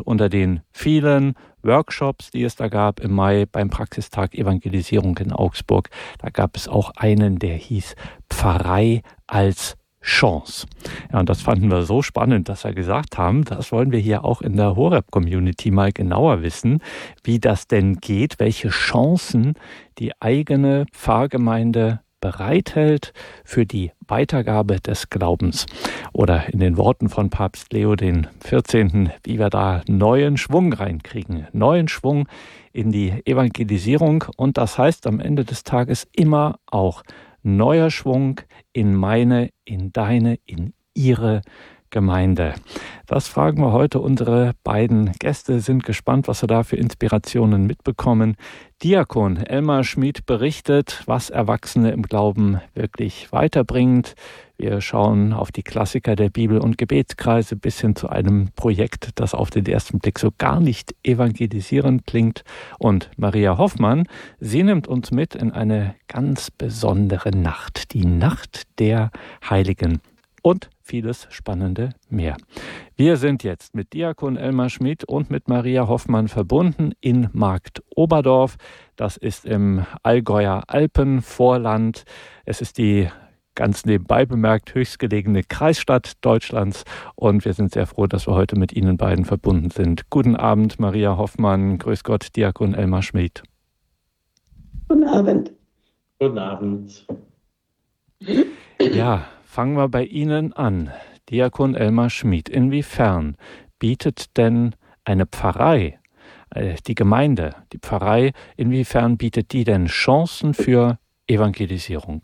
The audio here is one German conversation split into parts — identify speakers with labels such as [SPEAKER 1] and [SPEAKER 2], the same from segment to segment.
[SPEAKER 1] unter den vielen Workshops, die es da gab im Mai beim Praxistag Evangelisierung in Augsburg, da gab es auch einen, der hieß Pfarrei als Chance. Ja, und das fanden wir so spannend, dass wir gesagt haben, das wollen wir hier auch in der Horeb-Community mal genauer wissen, wie das denn geht, welche Chancen die eigene Pfarrgemeinde bereithält für die Weitergabe des Glaubens. Oder in den Worten von Papst Leo XIV., wie wir da neuen Schwung reinkriegen, neuen Schwung in die Evangelisierung. Und das heißt am Ende des Tages immer auch neuer Schwung in meine, in deine, in ihre Gemeinde. Das fragen wir heute unsere beiden Gäste, sind gespannt, was wir da für Inspirationen mitbekommen. Diakon Elmar Schmid berichtet, was Erwachsene im Glauben wirklich weiterbringt. Wir schauen auf die Klassiker der Bibel- und Gebetskreise bis hin zu einem Projekt, das auf den ersten Blick so gar nicht evangelisierend klingt. Und Maria Hoffmann, sie nimmt uns mit in eine ganz besondere Nacht, die Nacht der Heiligen. Und vieles Spannende mehr. Wir sind jetzt mit Diakon Elmar Schmid und mit Maria Hoffmann verbunden in Marktoberdorf. Das ist im Allgäuer Alpenvorland. Es ist die ganz nebenbei bemerkt höchstgelegene Kreisstadt Deutschlands. Und wir sind sehr froh, dass wir heute mit Ihnen beiden verbunden sind. Guten Abend, Maria Hoffmann. Grüß Gott, Diakon Elmar Schmid.
[SPEAKER 2] Guten Abend.
[SPEAKER 3] Guten Abend.
[SPEAKER 1] Ja, fangen wir bei Ihnen an. Diakon Elmar Schmid, inwiefern bietet denn eine Pfarrei, die Gemeinde, die Pfarrei, inwiefern bietet die denn Chancen für Evangelisierung?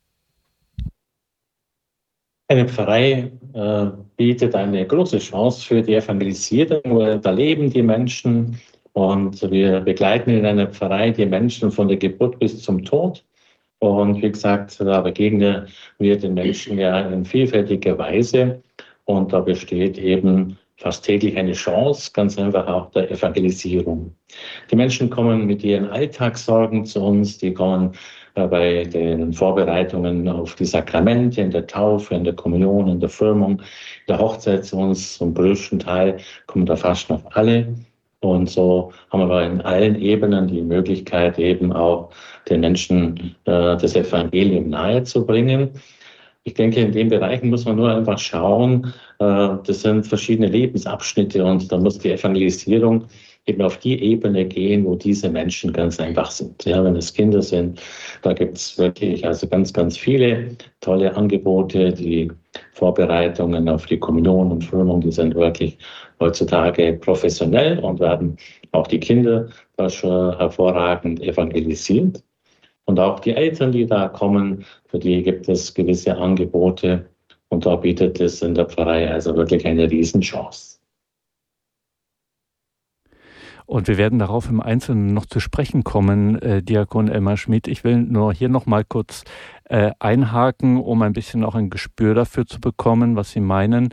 [SPEAKER 3] Eine Pfarrei bietet eine große Chance für die Evangelisierung. Da leben die Menschen und wir begleiten in einer Pfarrei die Menschen von der Geburt bis zum Tod. Und wie gesagt, da begegnen wir den Menschen ja in vielfältiger Weise. Und da besteht eben fast täglich eine Chance, ganz einfach auch der Evangelisierung. Die Menschen kommen mit ihren Alltagssorgen zu uns, die kommen bei den Vorbereitungen auf die Sakramente, in der Taufe, in der Kommunion, in der Firmung, in der Hochzeit zu uns. Zum größten Teil kommen da fast noch alle. Und so haben wir in allen Ebenen die Möglichkeit, eben auch den Menschen das Evangelium nahezubringen. Ich denke, in den Bereichen muss man nur einfach schauen, das sind verschiedene Lebensabschnitte und da muss die Evangelisierung eben auf die Ebene gehen, wo diese Menschen ganz einfach sind. Ja, wenn es Kinder sind, da gibt es wirklich also ganz, ganz viele tolle Angebote. Die Vorbereitungen auf die Kommunion und Firmung, die sind wirklich heutzutage professionell und werden auch die Kinder da schon hervorragend evangelisiert. Und auch die Eltern, die da kommen, für die gibt es gewisse Angebote. Und da bietet es in der Pfarrei also wirklich eine Riesenchance.
[SPEAKER 1] Und wir werden darauf im Einzelnen noch zu sprechen kommen, Diakon Elmar Schmid. Ich will nur hier noch mal kurz einhaken, um ein bisschen auch ein Gespür dafür zu bekommen, was Sie meinen.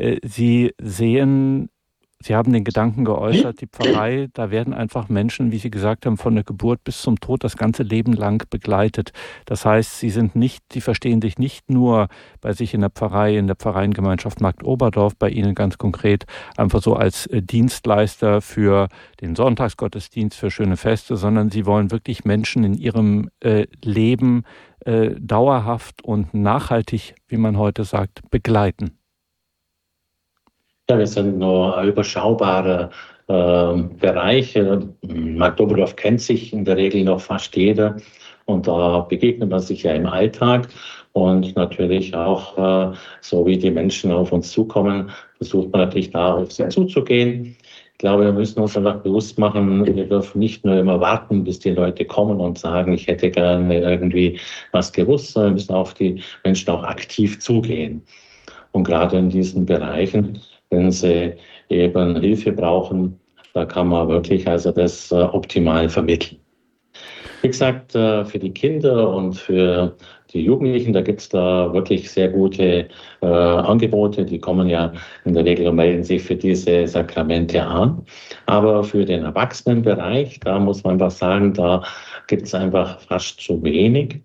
[SPEAKER 1] Sie haben den Gedanken geäußert, die Pfarrei, da werden einfach Menschen, wie Sie gesagt haben, von der Geburt bis zum Tod das ganze Leben lang begleitet. Das heißt, Sie verstehen sich nicht nur bei sich in der Pfarrei, in der Pfarreiengemeinschaft Marktoberdorf, bei Ihnen ganz konkret, einfach so als Dienstleister für den Sonntagsgottesdienst, für schöne Feste, sondern Sie wollen wirklich Menschen in ihrem Leben dauerhaft und nachhaltig, wie man heute sagt, begleiten.
[SPEAKER 3] Ja, wir sind nur ein überschaubarer Bereich. Marktoberdorf kennt sich in der Regel noch fast jeder und da begegnet man sich ja im Alltag und natürlich auch, so wie die Menschen auf uns zukommen, versucht man natürlich da auf sie zuzugehen. Ich glaube, wir müssen uns einfach bewusst machen, wir dürfen nicht nur immer warten, bis die Leute kommen und sagen, ich hätte gerne irgendwie was gewusst, sondern wir müssen auf die Menschen auch aktiv zugehen. Und gerade in diesen Bereichen, wenn sie eben Hilfe brauchen, da kann man wirklich also das optimal vermitteln. Wie gesagt, für die Kinder und für die Jugendlichen, da gibt es da wirklich sehr gute Angebote. Die kommen ja in der Regel und melden sich für diese Sakramente an. Aber für den Erwachsenenbereich, da muss man einfach sagen, da gibt es einfach fast zu wenig.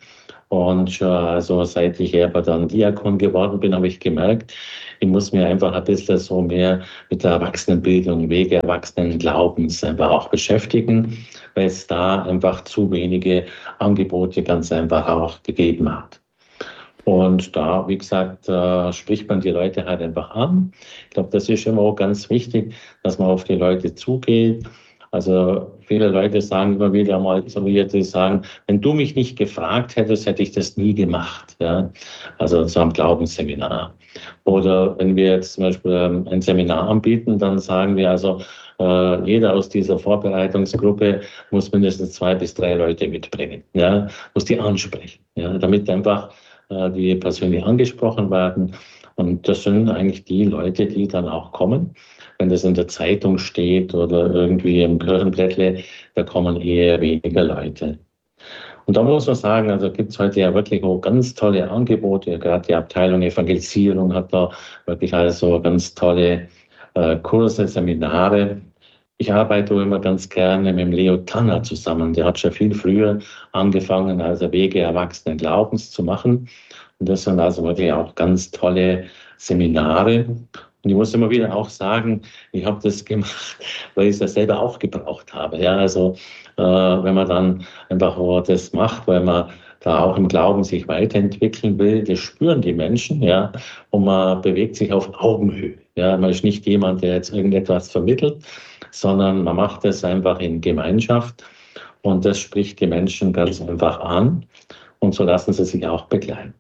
[SPEAKER 3] Und also seit ich aber dann Diakon geworden bin, habe ich gemerkt, ich muss mir einfach ein bisschen so mehr mit der Erwachsenenbildung, Wege Erwachsenenglaubens einfach auch beschäftigen, weil es da einfach zu wenige Angebote ganz einfach auch gegeben hat. Und da, wie gesagt, spricht man die Leute halt einfach an. Ich glaube, das ist immer auch ganz wichtig, dass man auf die Leute zugeht. Also viele Leute sagen immer wieder mal, so wie jetzt sagen, wenn du mich nicht gefragt hättest, hätte ich das nie gemacht. Ja? Also zu einem Glaubensseminar. Oder wenn wir jetzt zum Beispiel ein Seminar anbieten, dann sagen wir also, jeder aus dieser Vorbereitungsgruppe muss mindestens 2 bis 3 Leute mitbringen, ja? Muss die ansprechen, ja? Damit einfach die persönlich angesprochen werden. Und das sind eigentlich die Leute, die dann auch kommen. Wenn das in der Zeitung steht oder irgendwie im Kirchenblättle, da kommen eher weniger Leute. Und da muss man sagen, also gibt es heute ja wirklich auch ganz tolle Angebote. Gerade die Abteilung Evangelisierung hat da wirklich also ganz tolle Kurse, Seminare. Ich arbeite immer ganz gerne mit dem Leo Tanner zusammen. Der hat schon viel früher angefangen, also Wege erwachsenen Glaubens zu machen. Und das sind also wirklich auch ganz tolle Seminare. Und ich muss immer wieder auch sagen, ich habe das gemacht, weil ich es ja selber auch gebraucht habe. Ja, also wenn man dann einfach das macht, weil man da auch im Glauben sich weiterentwickeln will, das spüren die Menschen, ja, und man bewegt sich auf Augenhöhe. Ja, man ist nicht jemand, der jetzt irgendetwas vermittelt, sondern man macht es einfach in Gemeinschaft und das spricht die Menschen ganz einfach an und so lassen sie sich auch begleiten.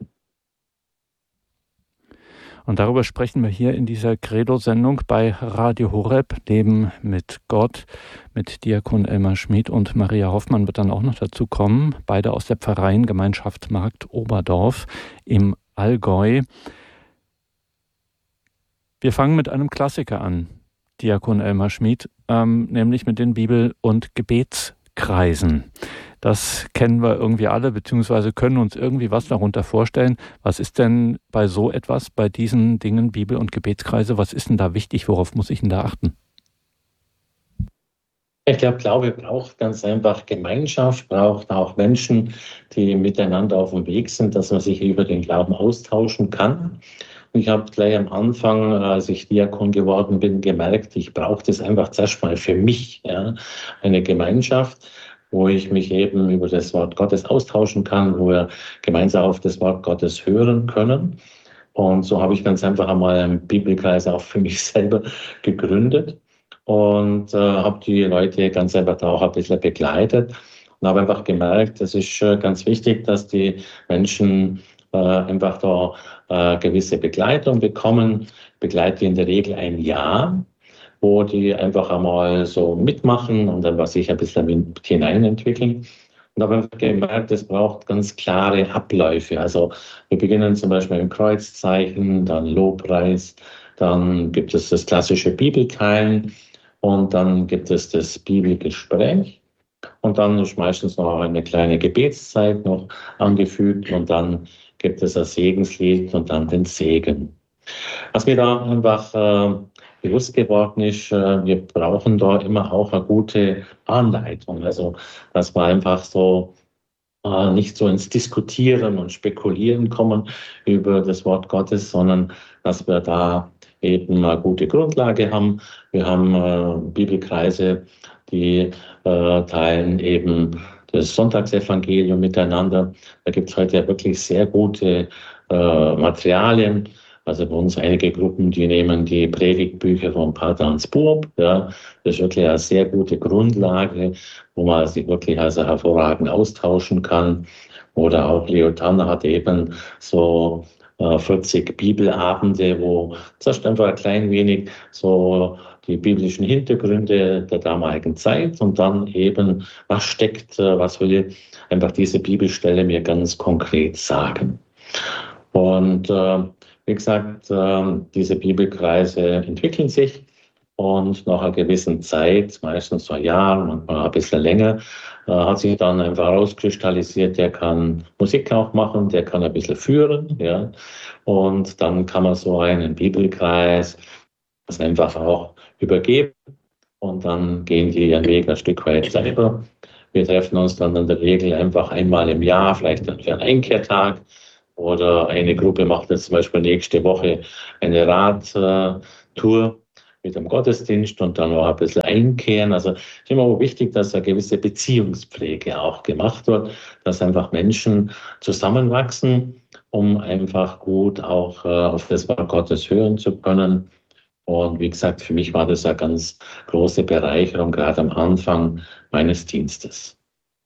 [SPEAKER 1] Und darüber sprechen wir hier in dieser Credo-Sendung bei Radio Horeb, Leben mit Gott, mit Diakon Elmar Schmid, und Maria Hoffmann wird dann auch noch dazu kommen, beide aus der Pfarreiengemeinschaft Markt Oberdorf im Allgäu. Wir fangen mit einem Klassiker an, Diakon Elmar Schmid, nämlich mit den Bibel- und Gebetskreisen. Das kennen wir irgendwie alle, beziehungsweise können uns irgendwie was darunter vorstellen. Was ist denn bei so etwas, bei diesen Dingen, Bibel- und Gebetskreise, was ist denn da wichtig? Worauf muss ich denn da achten?
[SPEAKER 3] Ich Glaube braucht ganz einfach Gemeinschaft, braucht auch Menschen, die miteinander auf dem Weg sind, dass man sich über den Glauben austauschen kann. Und ich habe gleich am Anfang, als ich Diakon geworden bin, gemerkt, ich brauche das einfach zuerst mal für mich, ja, eine Gemeinschaft, wo ich mich eben über das Wort Gottes austauschen kann, wo wir gemeinsam auf das Wort Gottes hören können. Und so habe ich ganz einfach einmal einen Bibelkreis auch für mich selber gegründet und habe die Leute ganz einfach da auch ein bisschen begleitet und habe einfach gemerkt, es ist ganz wichtig, dass die Menschen einfach da gewisse Begleitung bekommen. Ich begleite in der Regel ein Jahr, wo die einfach einmal so mitmachen und dann sich ein bisschen mit hineinentwickeln. Und habe einfach gemerkt, es braucht ganz klare Abläufe. Also wir beginnen zum Beispiel im Kreuzzeichen, dann Lobpreis, dann gibt es das klassische Bibelteilen und dann gibt es das Bibelgespräch. Und dann ist meistens noch eine kleine Gebetszeit noch angefügt und dann gibt es ein Segenslied und dann den Segen. Was mir da einfach bewusst geworden ist, wir brauchen da immer auch eine gute Anleitung. Also, dass wir einfach so nicht so ins Diskutieren und Spekulieren kommen über das Wort Gottes, sondern dass wir da eben eine gute Grundlage haben. Wir haben Bibelkreise, die teilen eben das Sonntagsevangelium miteinander. Da gibt es heute ja wirklich sehr gute Materialien. Also bei uns einige Gruppen, die nehmen die Predigtbücher von Pater Hans Buob. Ja, das ist wirklich eine sehr gute Grundlage, wo man sich wirklich also hervorragend austauschen kann. Oder auch Leo Tanner hat eben so 40 Bibelabende, wo zuerst einfach ein klein wenig so die biblischen Hintergründe der damaligen Zeit und dann eben, was steckt, was will einfach diese Bibelstelle mir ganz konkret sagen. Und wie gesagt, diese Bibelkreise entwickeln sich und nach einer gewissen Zeit, meistens so ein Jahr, manchmal ein bisschen länger, hat sich dann einfach herauskristallisiert, der kann Musik auch machen, der kann ein bisschen führen, ja. Und dann kann man so einen Bibelkreis das einfach auch übergeben und dann gehen die ihren Weg ein Stück weit selber. Wir treffen uns dann in der Regel einfach einmal im Jahr, vielleicht dann für einen Einkehrtag. Oder eine Gruppe macht jetzt zum Beispiel nächste Woche eine Radtour mit einem Gottesdienst und dann noch ein bisschen einkehren. Also es ist immer auch wichtig, dass eine gewisse Beziehungspflege auch gemacht wird, dass einfach Menschen zusammenwachsen, um einfach gut auch auf das Wort Gottes hören zu können. Und wie gesagt, für mich war das eine ganz große Bereicherung, gerade am Anfang meines Dienstes.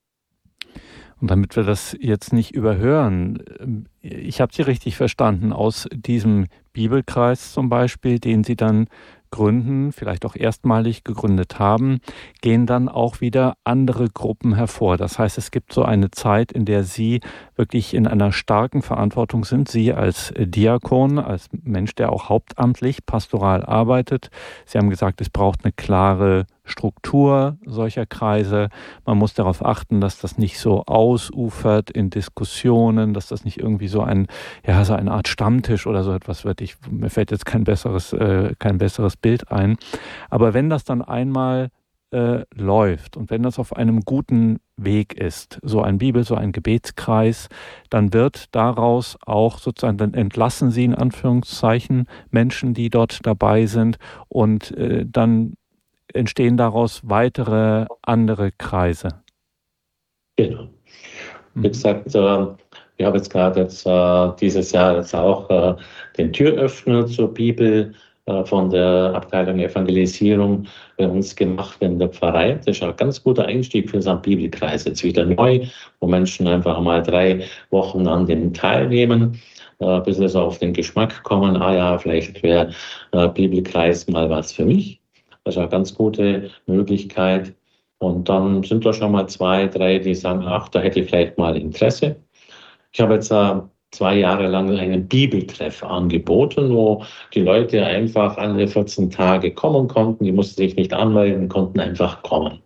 [SPEAKER 1] Und damit wir das jetzt nicht überhören, ich habe Sie richtig verstanden, aus diesem Bibelkreis zum Beispiel, den Sie dann gründen, vielleicht auch erstmalig gegründet haben, gehen dann auch wieder andere Gruppen hervor. Das heißt, es gibt so eine Zeit, in der Sie wirklich in einer starken Verantwortung sind. Sie als Diakon, als Mensch, der auch hauptamtlich pastoral arbeitet. Sie haben gesagt, es braucht eine klare Struktur solcher Kreise. Man muss darauf achten, dass das nicht so ausufert in Diskussionen, dass das nicht irgendwie so eine Art Stammtisch oder so etwas wird. Mir fällt jetzt kein besseres Bild ein. Aber wenn das dann einmal läuft und wenn das auf einem guten Weg ist, so ein Gebetskreis, dann wird daraus auch sozusagen, dann entlassen Sie in Anführungszeichen Menschen, die dort dabei sind, und dann entstehen daraus weitere andere Kreise.
[SPEAKER 3] Genau. Wie gesagt, ich habe jetzt gerade dieses Jahr jetzt auch den Türöffner zur Bibel von der Abteilung Evangelisierung bei uns gemacht in der Pfarrei. Das ist ein ganz guter Einstieg für so einen Bibelkreis. Jetzt wieder neu, wo Menschen einfach mal 3 Wochen an dem teilnehmen, bis sie so auf den Geschmack kommen, vielleicht wäre Bibelkreis mal was für mich. Das ist eine ganz gute Möglichkeit. Und dann sind da schon mal 2, 3, die sagen, da hätte ich vielleicht mal Interesse. Ich habe jetzt 2 Jahre lang einen Bibeltreff angeboten, wo die Leute einfach alle 14 Tage kommen konnten. Die mussten sich nicht anmelden, konnten einfach kommen.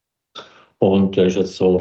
[SPEAKER 3] Und das ist jetzt so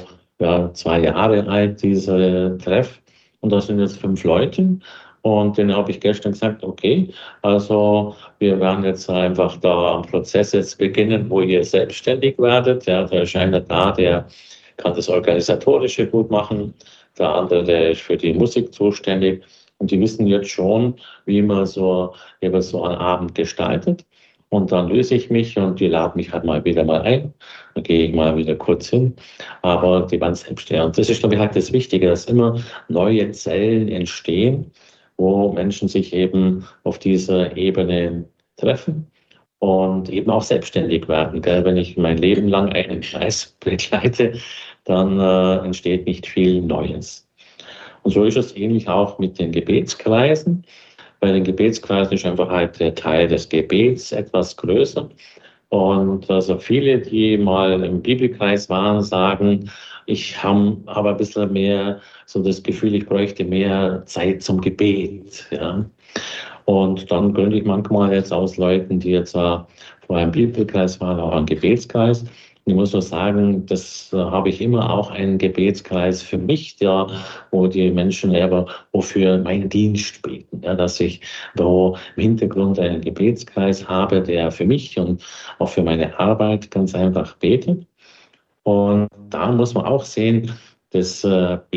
[SPEAKER 3] 2 Jahre alt, dieser Treff. Und da sind jetzt 5 Leute. Und denen habe ich gestern gesagt, okay, also wir werden jetzt einfach da am Prozess jetzt beginnen, wo ihr selbstständig werdet. Ja, da ist einer da, der kann das Organisatorische gut machen. Der andere, der ist für die Musik zuständig. Und die wissen jetzt schon, wie man so einen Abend gestaltet. Und dann löse ich mich und die laden mich halt mal ein. Dann gehe ich mal wieder kurz hin. Aber die waren selbstständig. Und das ist, glaube ich, halt das Wichtige, dass immer neue Zellen entstehen, wo Menschen sich eben auf dieser Ebene treffen und eben auch selbstständig werden. Wenn ich mein Leben lang einen Kreis begleite, dann entsteht nicht viel Neues. Und so ist es ähnlich auch mit den Gebetskreisen. Bei den Gebetskreisen ist einfach halt der Teil des Gebets etwas größer. Und also viele, die mal im Bibelkreis waren, sagen, ich habe aber ein bisschen mehr so das Gefühl, ich bräuchte mehr Zeit zum Gebet. Ja. Und dann gründe ich manchmal jetzt aus Leuten, die jetzt vor einem Bibelkreis waren, auch einen Gebetskreis. Und ich muss nur sagen, das habe ich immer auch einen Gebetskreis für mich, wo die Menschen wofür meinen Dienst beten. Ja, dass ich im Hintergrund einen Gebetskreis habe, der für mich und auch für meine Arbeit ganz einfach betet. Und da muss man auch sehen, das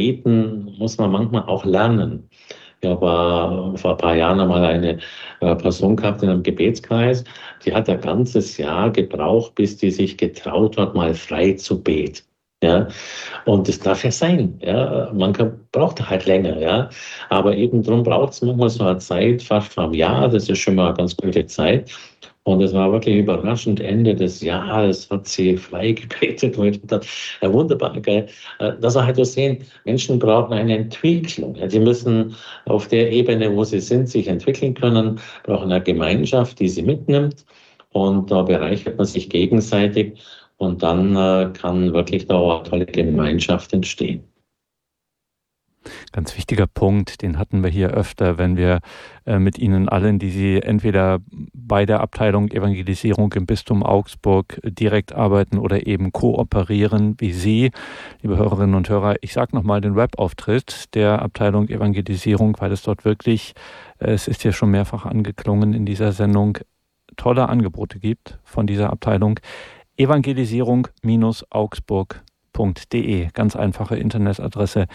[SPEAKER 3] Beten muss man manchmal auch lernen. Ich habe vor ein paar Jahren einmal eine Person gehabt in einem Gebetskreis, die hat ein ganzes Jahr gebraucht, bis die sich getraut hat, mal frei zu beten. Ja, und das darf ja sein. Ja, man braucht halt länger. Ja, aber eben darum braucht es manchmal so eine Zeit, fast vor einem Jahr. Das ist schon mal eine ganz gute Zeit. Und es war wirklich überraschend. Ende des Jahres hat sie frei gebetet. Und ich dachte, ja, wunderbar, geil. Dass wir halt so sehen, Menschen brauchen eine Entwicklung. Ja, die müssen auf der Ebene, wo sie sind, sich entwickeln können, brauchen eine Gemeinschaft, die sie mitnimmt. Und da bereichert man sich gegenseitig. Und dann kann wirklich da auch eine tolle Gemeinschaft entstehen.
[SPEAKER 1] Ganz wichtiger Punkt, den hatten wir hier öfter, wenn wir mit Ihnen allen, die Sie entweder bei der Abteilung Evangelisierung im Bistum Augsburg direkt arbeiten oder eben kooperieren wie Sie, liebe Hörerinnen und Hörer. Ich sage nochmal den Webauftritt der Abteilung Evangelisierung, weil es dort wirklich, es ist ja schon mehrfach angeklungen in dieser Sendung, tolle Angebote gibt von dieser Abteilung. Evangelisierung-augsburg.de evangelisierung-augsburg.de. Ganz einfache Internetadresse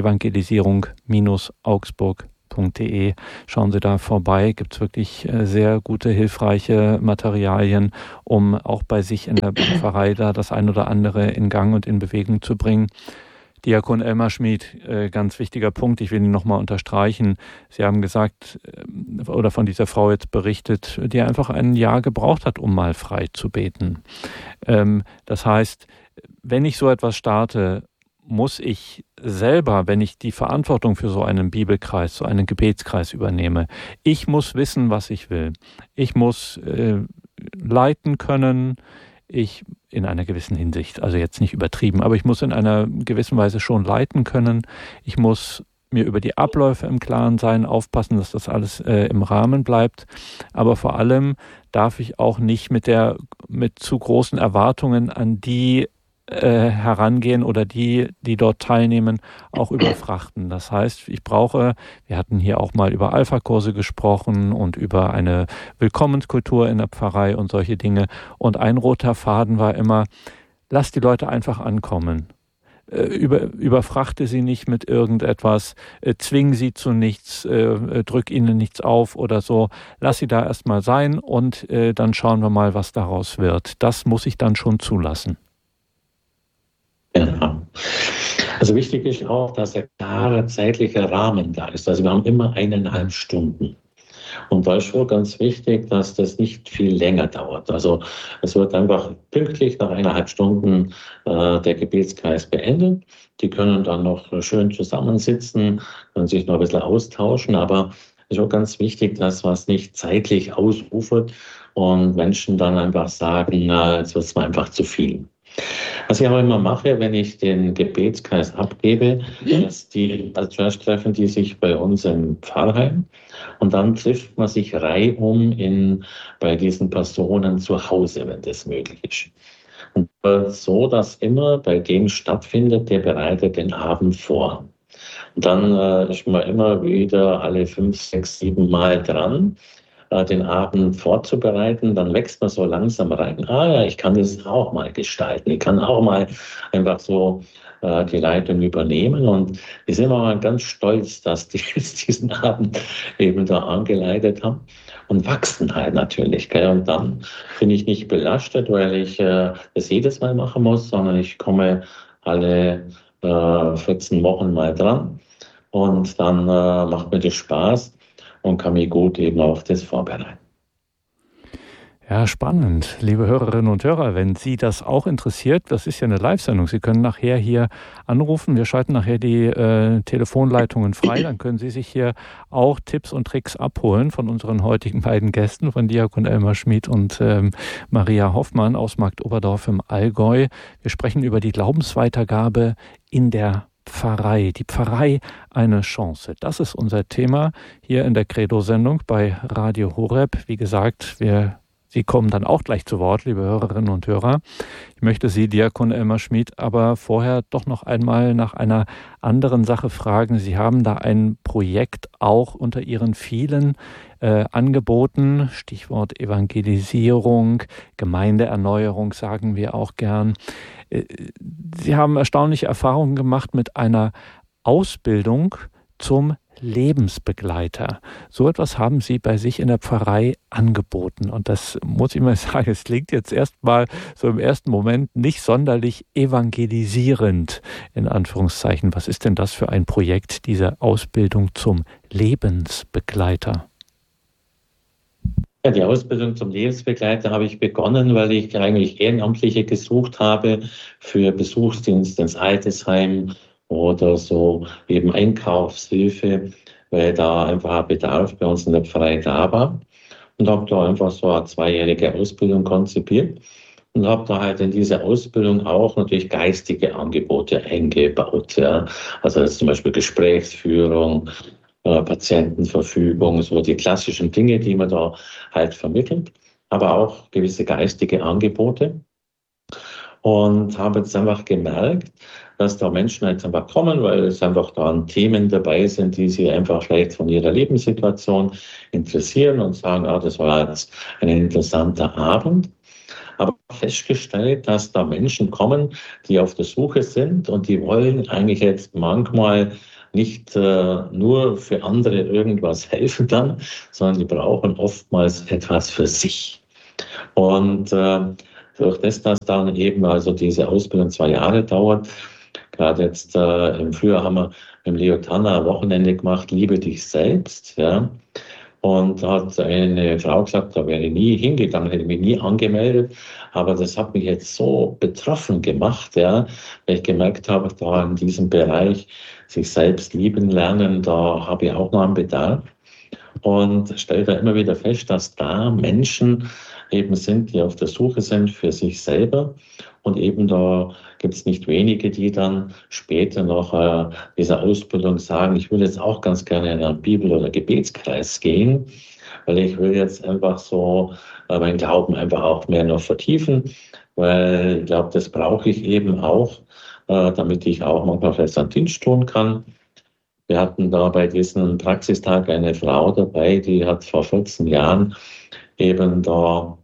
[SPEAKER 1] evangelisierung-augsburg.de. Schauen Sie da vorbei, gibt es wirklich sehr gute, hilfreiche Materialien, um auch bei sich in der Pfarrei da das ein oder andere in Gang und in Bewegung zu bringen. Diakon Elmar Schmid, ganz wichtiger Punkt, ich will ihn nochmal unterstreichen. Sie haben gesagt, oder von dieser Frau jetzt berichtet, die einfach ein Jahr gebraucht hat, um mal frei zu beten. Das heißt, wenn ich so etwas starte, muss ich selber, wenn ich die Verantwortung für so einen Bibelkreis, so einen Gebetskreis übernehme, ich muss wissen, was ich will. Ich muss leiten können, ich in einer gewissen Hinsicht, also jetzt nicht übertrieben, aber ich muss in einer gewissen Weise schon leiten können. Ich muss mir über die Abläufe im Klaren sein, aufpassen, dass das alles im Rahmen bleibt. Aber vor allem darf ich auch nicht mit zu großen Erwartungen an die herangehen oder die dort teilnehmen, auch überfrachten. Das heißt, wir hatten hier auch mal über Alpha-Kurse gesprochen und über eine Willkommenskultur in der Pfarrei und solche Dinge. Und ein roter Faden war immer, lass die Leute einfach ankommen. Überfrachte sie nicht mit irgendetwas, zwing sie zu nichts, drück ihnen nichts auf oder so. Lass sie da erstmal sein und dann schauen wir mal, was daraus wird. Das muss ich dann schon zulassen.
[SPEAKER 3] Genau. Also wichtig ist auch, dass ein klarer zeitlicher Rahmen da ist. Also wir haben immer 1,5 Stunden. Und da ist schon ganz wichtig, dass das nicht viel länger dauert. Also es wird einfach pünktlich nach 1,5 Stunden der Gebetskreis beendet. Die können dann noch schön zusammensitzen, können sich noch ein bisschen austauschen. Aber es ist auch ganz wichtig, dass was nicht zeitlich ausufert und Menschen dann einfach sagen, jetzt wird es mir einfach zu viel. Was ich aber immer mache, wenn ich den Gebetskreis abgebe, dass zuerst treffen die sich bei uns im Pfarrheim und dann trifft man sich reihum bei diesen Personen zu Hause, wenn das möglich ist. Und so, dass immer bei dem stattfindet, der bereitet den Abend vor. Und dann ist man immer wieder alle 5, 6, 7 Mal dran, den Abend vorzubereiten, dann wächst man so langsam rein. Ja, ich kann das auch mal gestalten. Ich kann auch mal einfach so die Leitung übernehmen. Und wir sind auch ganz stolz, dass die jetzt diesen Abend eben da angeleitet haben und wachsen halt natürlich. Gell? Und dann bin ich nicht belastet, weil ich das jedes Mal machen muss, sondern ich komme alle 14 Wochen mal dran und dann macht mir das Spaß und kann mich gut eben auf das vorbereiten.
[SPEAKER 1] Ja, spannend. Liebe Hörerinnen und Hörer, wenn Sie das auch interessiert, das ist ja eine Live-Sendung. Sie können nachher hier anrufen. Wir schalten nachher die Telefonleitungen frei. Dann können Sie sich hier auch Tipps und Tricks abholen von unseren heutigen beiden Gästen, von Diakon Elmar Schmid und Maria Hoffmann aus Marktoberdorf im Allgäu. Wir sprechen über die Glaubensweitergabe in der Pfarrei. Die Pfarrei eine Chance. Das ist unser Thema hier in der Credo-Sendung bei Radio Horeb. Wie gesagt, Sie kommen dann auch gleich zu Wort, liebe Hörerinnen und Hörer. Ich möchte Sie, Diakon Elmar Schmid, aber vorher doch noch einmal nach einer anderen Sache fragen. Sie haben da ein Projekt auch unter Ihren vielen Angeboten, Stichwort Evangelisierung, Gemeindeerneuerung sagen wir auch gern. Sie haben erstaunliche Erfahrungen gemacht mit einer Ausbildung zum Lebensbegleiter. So etwas haben Sie bei sich in der Pfarrei angeboten. Und das muss ich mal sagen, es klingt jetzt erstmal so im ersten Moment nicht sonderlich evangelisierend, in Anführungszeichen. Was ist denn das für ein Projekt, diese Ausbildung zum Lebensbegleiter?
[SPEAKER 3] Ja, die Ausbildung zum Lebensbegleiter habe ich begonnen, weil ich eigentlich Ehrenamtliche gesucht habe für Besuchsdienst ins Altersheim oder so eben Einkaufshilfe, weil da einfach ein Bedarf bei uns in der Pfarrei da war. Und habe da einfach so eine 2-jährige Ausbildung konzipiert und habe da halt in diese Ausbildung auch natürlich geistige Angebote eingebaut. Ja. Also das ist zum Beispiel Gesprächsführung, Patientenverfügung, so die klassischen Dinge, die man da halt vermittelt, aber auch gewisse geistige Angebote. Und habe jetzt einfach gemerkt, dass da Menschen jetzt einfach kommen, weil es einfach da Themen dabei sind, die sie einfach vielleicht von ihrer Lebenssituation interessieren und sagen, das war jetzt ein interessanter Abend. aber festgestellt, dass da Menschen kommen, die auf der Suche sind und die wollen eigentlich jetzt manchmal nicht nur für andere irgendwas helfen dann, sondern die brauchen oftmals etwas für sich. Und durch das, dass dann eben also diese Ausbildung 2 Jahre dauert, gerade jetzt im Frühjahr haben wir mit Leo Tanner ein Wochenende gemacht, Liebe dich selbst, ja. Und da hat eine Frau gesagt, da wäre ich nie hingegangen, hätte mich nie angemeldet. Aber das hat mich jetzt so betroffen gemacht, ja, weil ich gemerkt habe, da in diesem Bereich sich selbst lieben lernen, da habe ich auch noch einen Bedarf. Und stelle da immer wieder fest, dass da Menschen eben sind, die auf der Suche sind für sich selber. Und eben da gibt es nicht wenige, die dann später nach dieser Ausbildung sagen, ich will jetzt auch ganz gerne in einen Bibel- oder Gebetskreis gehen, weil ich will jetzt einfach so meinen Glauben einfach auch mehr noch vertiefen, weil ich glaube, das brauche ich eben auch, damit ich auch manchmal vielleicht einen Dienst tun kann. Wir hatten da bei diesem Praxistag eine Frau dabei, die hat vor 14 Jahren eben da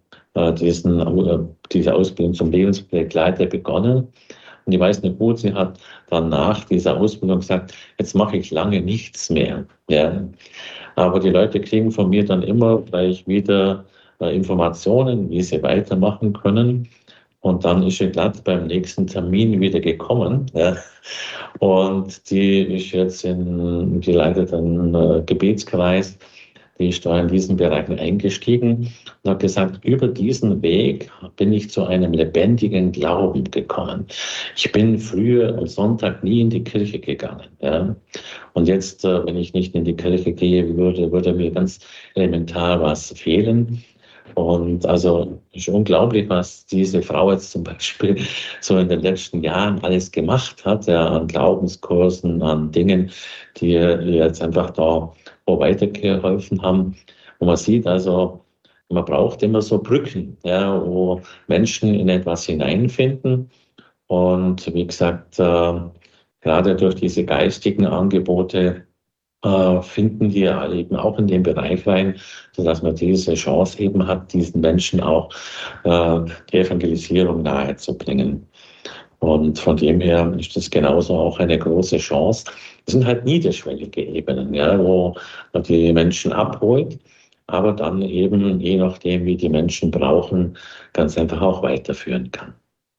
[SPEAKER 3] diese Ausbildung zum Lebensbegleiter begonnen. Und ich weiß nicht gut, sie hat dann nach dieser Ausbildung gesagt, jetzt mache ich lange nichts mehr. Ja. Aber die Leute kriegen von mir dann immer gleich wieder Informationen, wie sie weitermachen können. Und dann ist sie glatt beim nächsten Termin wieder gekommen. Ja. Und die ist jetzt die leitet einen Gebetskreis, die ist da in diesen Bereichen eingestiegen und hat gesagt, über diesen Weg bin ich zu einem lebendigen Glauben gekommen. Ich bin früher am Sonntag nie in die Kirche gegangen. Ja. Und jetzt, wenn ich nicht in die Kirche gehe, würde mir ganz elementar was fehlen. Und also ist unglaublich, was diese Frau jetzt zum Beispiel so in den letzten Jahren alles gemacht hat, ja, an Glaubenskursen, an Dingen, die ihr jetzt einfach da weitergeholfen haben. Und man sieht also, man braucht immer so Brücken, ja, wo Menschen in etwas hineinfinden. Und wie gesagt, gerade durch diese geistigen Angebote finden wir eben auch in den Bereich rein, sodass man diese Chance eben hat, diesen Menschen auch die Evangelisierung nahezubringen. Und von dem her ist das genauso auch eine große Chance. Das sind halt niederschwellige Ebenen, ja, wo man die Menschen abholt, aber dann eben, je nachdem, wie die Menschen brauchen, ganz einfach auch weiterführen kann.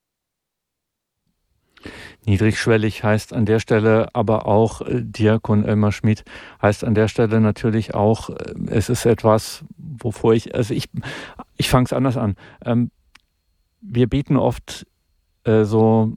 [SPEAKER 1] Niedrigschwellig heißt an der Stelle aber auch, Diakon Elmar Schmid, heißt an der Stelle natürlich auch, es ist etwas, wovor ich fange es anders an. Wir bieten oft so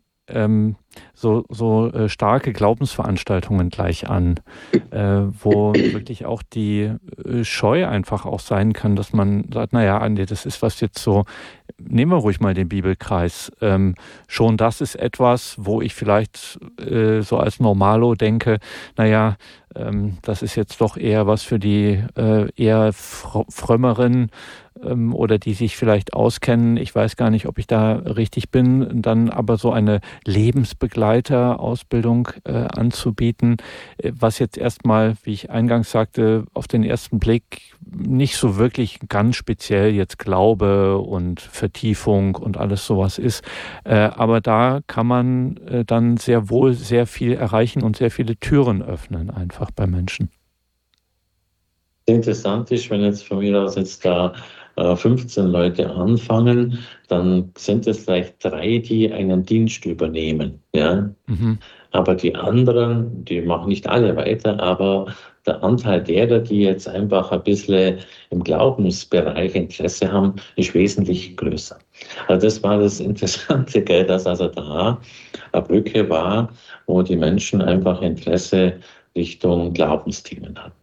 [SPEAKER 1] starke Glaubensveranstaltungen gleich an, wo wirklich auch die Scheu einfach auch sein kann, dass man sagt, naja, das ist was jetzt so, nehmen wir ruhig mal den Bibelkreis. Schon das ist etwas, wo ich vielleicht so als Normalo denke, naja, das ist jetzt doch eher was für die eher frömmeren oder die sich vielleicht auskennen. Ich weiß gar nicht, ob ich da richtig bin. Dann aber so eine Lebensbegleiter-Ausbildung anzubieten, was jetzt erstmal, wie ich eingangs sagte, auf den ersten Blick nicht so wirklich ganz speziell jetzt Glaube und Vertiefung und alles sowas ist. Aber da kann man dann sehr wohl sehr viel erreichen und sehr viele Türen öffnen einfach bei Menschen.
[SPEAKER 3] Interessant ist, wenn jetzt von mir aus jetzt da 15 Leute anfangen, dann sind es vielleicht 3, die einen Dienst übernehmen. Ja? Mhm. Aber die anderen, die machen nicht alle weiter, aber der Anteil derer, die jetzt einfach ein bisschen im Glaubensbereich Interesse haben, ist wesentlich größer. Also das war das Interessante, gell, dass also da eine Brücke war, wo die Menschen einfach Interesse Richtung Glaubensthemen hatten.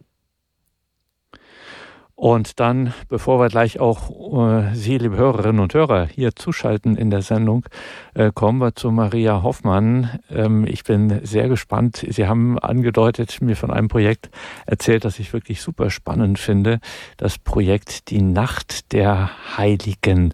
[SPEAKER 1] Und dann, bevor wir gleich auch Sie, liebe Hörerinnen und Hörer, hier zuschalten in der Sendung, kommen wir zu Maria Hoffmann. Ich bin sehr gespannt. Sie haben angedeutet, mir von einem Projekt erzählt, das ich wirklich super spannend finde. Das Projekt Die Nacht der Heiligen.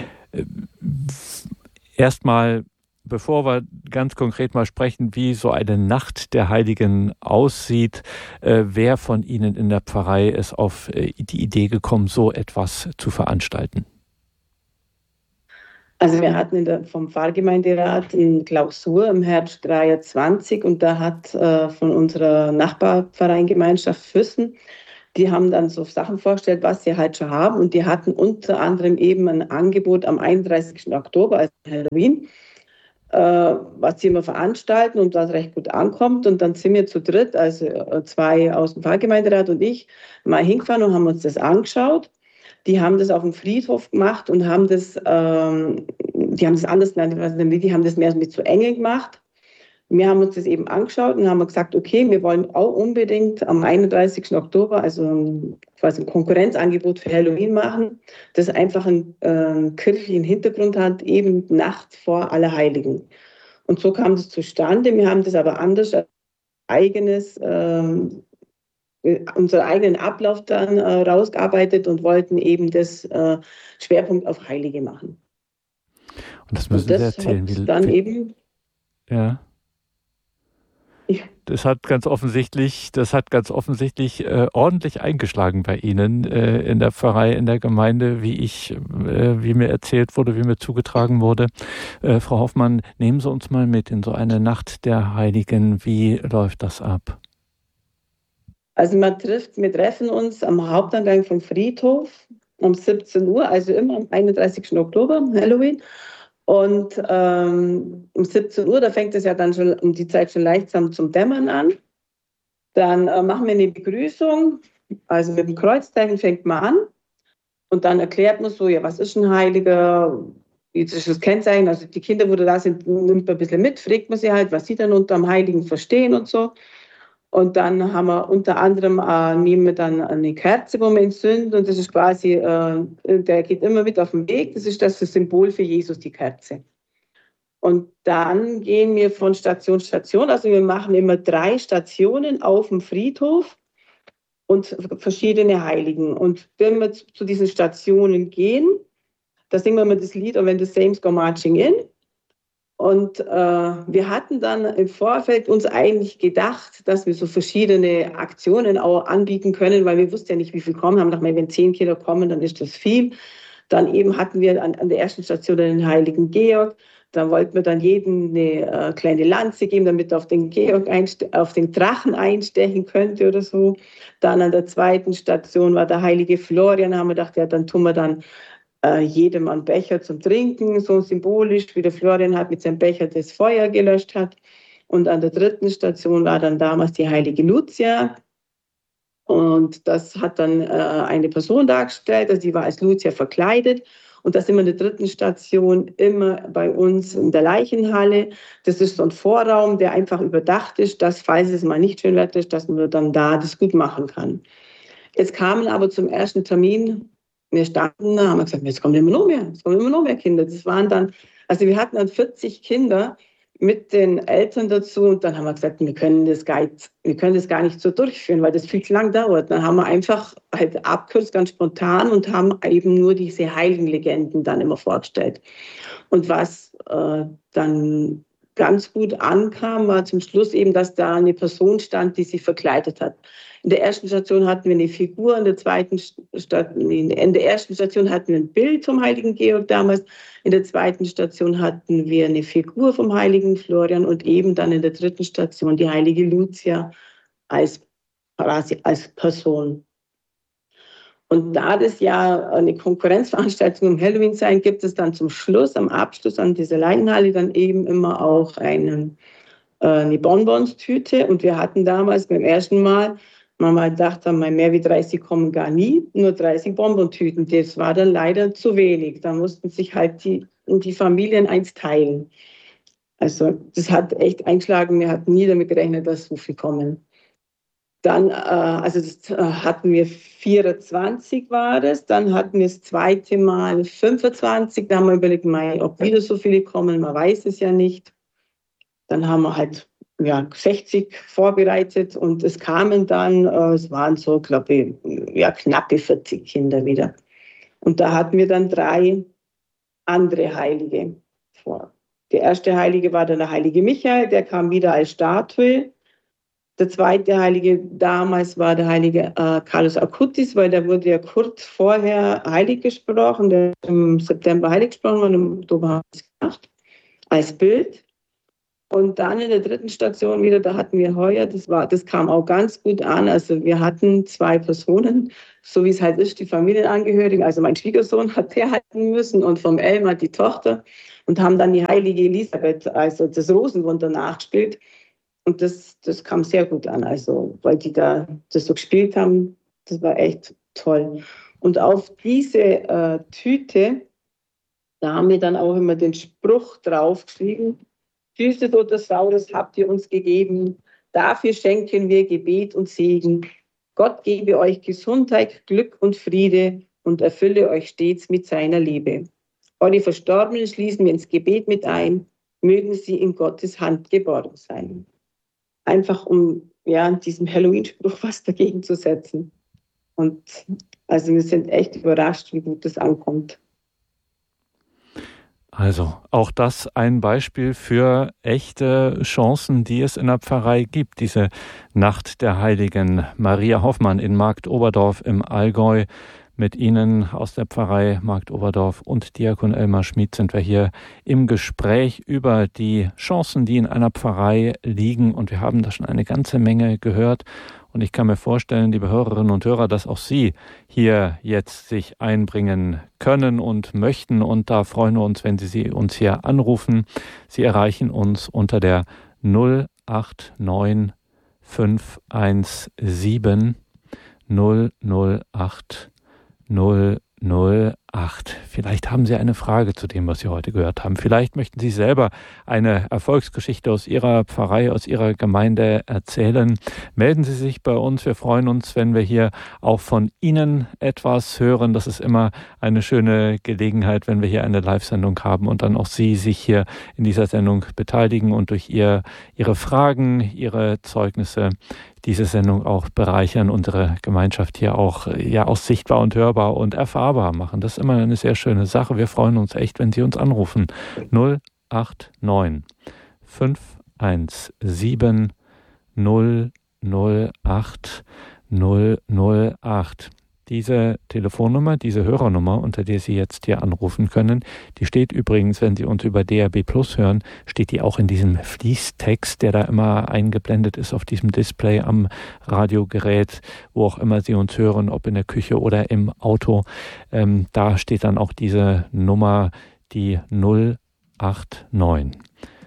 [SPEAKER 1] Erstmal, bevor wir ganz konkret mal sprechen, wie so eine Nacht der Heiligen aussieht, wer von Ihnen in der Pfarrei ist auf die Idee gekommen, so etwas zu veranstalten?
[SPEAKER 2] Also wir hatten vom Pfarrgemeinderat eine Klausur im Herbst 23 und da hat von unserer Nachbarvereingemeinschaft Füssen, die haben dann so Sachen vorgestellt, was sie halt schon haben und die hatten unter anderem eben ein Angebot am 31. Oktober, also Halloween, was sie immer veranstalten und was recht gut ankommt. Und dann sind wir zu dritt, also zwei aus dem Pfarrgemeinderat und ich, mal hingefahren und haben uns das angeschaut. Die haben das auf dem Friedhof gemacht und haben das, die haben das anders genannt, die haben das mehr mit zu Engeln gemacht. Wir haben uns das eben angeschaut und haben gesagt, okay, wir wollen auch unbedingt am 31. Oktober, also quasi ein Konkurrenzangebot für Halloween machen, das einfach einen kirchlichen Hintergrund hat, eben Nacht vor Allerheiligen. Und so kam das zustande. Wir haben das aber anders als eigenes, unseren eigenen Ablauf dann rausgearbeitet und wollten eben das Schwerpunkt auf Heilige machen.
[SPEAKER 1] Und das müssen Sie erzählen. Ja. Das hat ganz offensichtlich ordentlich eingeschlagen bei Ihnen in der Pfarrei, in der Gemeinde, wie mir erzählt wurde, wie mir zugetragen wurde. Frau Hoffmann, nehmen Sie uns mal mit in so eine Nacht der Heiligen. Wie läuft das ab?
[SPEAKER 2] Also wir treffen uns am Haupteingang vom Friedhof um 17 Uhr, also immer am 31. Oktober, Halloween. Und um 17 Uhr, da fängt es ja dann schon um die Zeit schon langsam zum Dämmern an. Dann machen wir eine Begrüßung, also mit dem Kreuzzeichen fängt man an. Und dann erklärt man so, ja, was ist ein Heiliger, wie ist das Kennzeichen? Also die Kinder, wo da sind, nimmt man ein bisschen mit, fragt man sie halt, was sie dann unter dem Heiligen verstehen und so. Und dann haben wir unter anderem, nehmen wir dann eine Kerze, wo wir entzünden. Und das ist quasi, der geht immer mit auf den Weg. Das ist das Symbol für Jesus, die Kerze. Und dann gehen wir von Station zu Station. Also wir machen immer 3 Stationen auf dem Friedhof und verschiedene Heiligen. Und wenn wir zu diesen Stationen gehen, da singen wir immer das Lied When the Saints Go Marching In. Und wir hatten dann im Vorfeld uns eigentlich gedacht, dass wir so verschiedene Aktionen auch anbieten können, weil wir wussten ja nicht, wie viel kommen. Haben gedacht, wenn 10 Kinder kommen, dann ist das viel. Dann eben hatten wir an der ersten Station den Heiligen Georg. Da wollten wir dann jedem eine kleine Lanze geben, damit er auf den Georg auf den Drachen einstechen könnte oder so. Dann an der zweiten Station war der Heilige Florian. Da haben wir gedacht, ja, dann tun wir dann jedem einen Becher zum Trinken, so symbolisch, wie der Florian halt mit seinem Becher das Feuer gelöscht hat. Und an der dritten Station war dann damals die Heilige Lucia. Und das hat dann eine Person dargestellt, also die war als Lucia verkleidet. Und das sind wir in der dritten Station immer bei uns in der Leichenhalle. Das ist so ein Vorraum, der einfach überdacht ist, dass, falls es mal nicht schön wird, dass man dann da das gut machen kann. Jetzt kamen aber zum ersten Termin, wir standen da, haben gesagt, jetzt kommen immer noch mehr Kinder. Das waren dann, also wir hatten dann 40 Kinder mit den Eltern dazu und dann haben wir gesagt, wir können das gar nicht so durchführen, weil das viel zu lang dauert. Dann haben wir einfach halt abkürzt, ganz spontan und haben eben nur diese Heiligenlegenden dann immer vorgestellt. Und was dann ganz gut ankam, war zum Schluss eben, dass da eine Person stand, die sich verkleidet hat. In der ersten Station hatten wir eine Figur, in der ersten Station hatten wir ein Bild vom Heiligen Georg damals, in der zweiten Station hatten wir eine Figur vom Heiligen Florian und eben dann in der dritten Station die Heilige Lucia als Person. Und da das ja eine Konkurrenzveranstaltung im Halloween sein, gibt es dann zum Schluss, am Abschluss an dieser Leinenhalle dann eben immer auch eine Bonbons-Tüte. Und wir hatten damals beim ersten Mal, Mama dachte, mehr wie 30 kommen gar nie, nur 30 Bonbontüten. Das war dann leider zu wenig. Da mussten sich halt die Familien eins teilen. Also das hat echt eingeschlagen. Wir hatten nie damit gerechnet, dass so viel kommen. Dann, hatten wir 24 war das, dann hatten wir das zweite Mal 25, da haben wir überlegt, ob wieder so viele kommen, man weiß es ja nicht. Dann haben wir halt 60 vorbereitet und es kamen dann, es waren so, glaube ich, knappe 40 Kinder wieder. Und da hatten wir dann 3 andere Heilige vor. Der erste Heilige war dann der Heilige Michael, der kam wieder als Statue. Der zweite Heilige damals war der Heilige Carlos Acutis, weil der wurde ja kurz vorher heilig gesprochen. Der ist im September heilig gesprochen und im Oktober haben wir es gemacht, als Bild. Und dann in der dritten Station wieder, da hatten wir heuer, das kam auch ganz gut an. Also wir hatten 2 Personen, so wie es halt ist, die Familienangehörigen. Also mein Schwiegersohn hat der halten müssen und vom Elmar die Tochter und haben dann die heilige Elisabeth, also das Rosenwunder nachgespielt. Und das kam sehr gut an, also weil die da das so gespielt haben, das war echt toll. Und auf diese Tüte, da haben wir dann auch immer den Spruch draufgeschrieben: Süßes oder Saures habt ihr uns gegeben, dafür schenken wir Gebet und Segen. Gott gebe euch Gesundheit, Glück und Friede und erfülle euch stets mit seiner Liebe. Eure Verstorbenen schließen wir ins Gebet mit ein, mögen sie in Gottes Hand geborgen sein. Einfach um diesem Halloween-Spruch was dagegen zu setzen. Und also wir sind echt überrascht, wie gut das ankommt.
[SPEAKER 1] Also auch das ein Beispiel für echte Chancen, die es in der Pfarrei gibt. Diese Nacht der Heiligen. Maria Hoffmann in Marktoberdorf im Allgäu. Mit Ihnen aus der Pfarrei Marktoberdorf und Diakon Elmar Schmid sind wir hier im Gespräch über die Chancen, die in einer Pfarrei liegen. Und wir haben da schon eine ganze Menge gehört. Und ich kann mir vorstellen, liebe Hörerinnen und Hörer, dass auch Sie hier jetzt sich einbringen können und möchten. Und da freuen wir uns, wenn Sie uns hier anrufen. Sie erreichen uns unter der 089 517 008 008. Vielleicht haben Sie eine Frage zu dem, was Sie heute gehört haben. Vielleicht möchten Sie selber eine Erfolgsgeschichte aus Ihrer Pfarrei, aus Ihrer Gemeinde erzählen. Melden Sie sich bei uns. Wir freuen uns, wenn wir hier auch von Ihnen etwas hören. Das ist immer eine schöne Gelegenheit, wenn wir hier eine Live-Sendung haben und dann auch Sie sich hier in dieser Sendung beteiligen und durch Ihre Fragen, Ihre Zeugnisse diese Sendung auch bereichern, unsere Gemeinschaft hier auch sichtbar und hörbar und erfahrbar machen. Das ist immer eine sehr schöne Sache. Wir freuen uns echt, wenn Sie uns anrufen. 089 517 008 008. Diese Telefonnummer, diese Hörernummer, unter der Sie jetzt hier anrufen können, die steht übrigens, wenn Sie uns über DAB+ hören, steht die auch in diesem Fließtext, der da immer eingeblendet ist auf diesem Display am Radiogerät, wo auch immer Sie uns hören, ob in der Küche oder im Auto. Da steht dann auch diese Nummer, die 089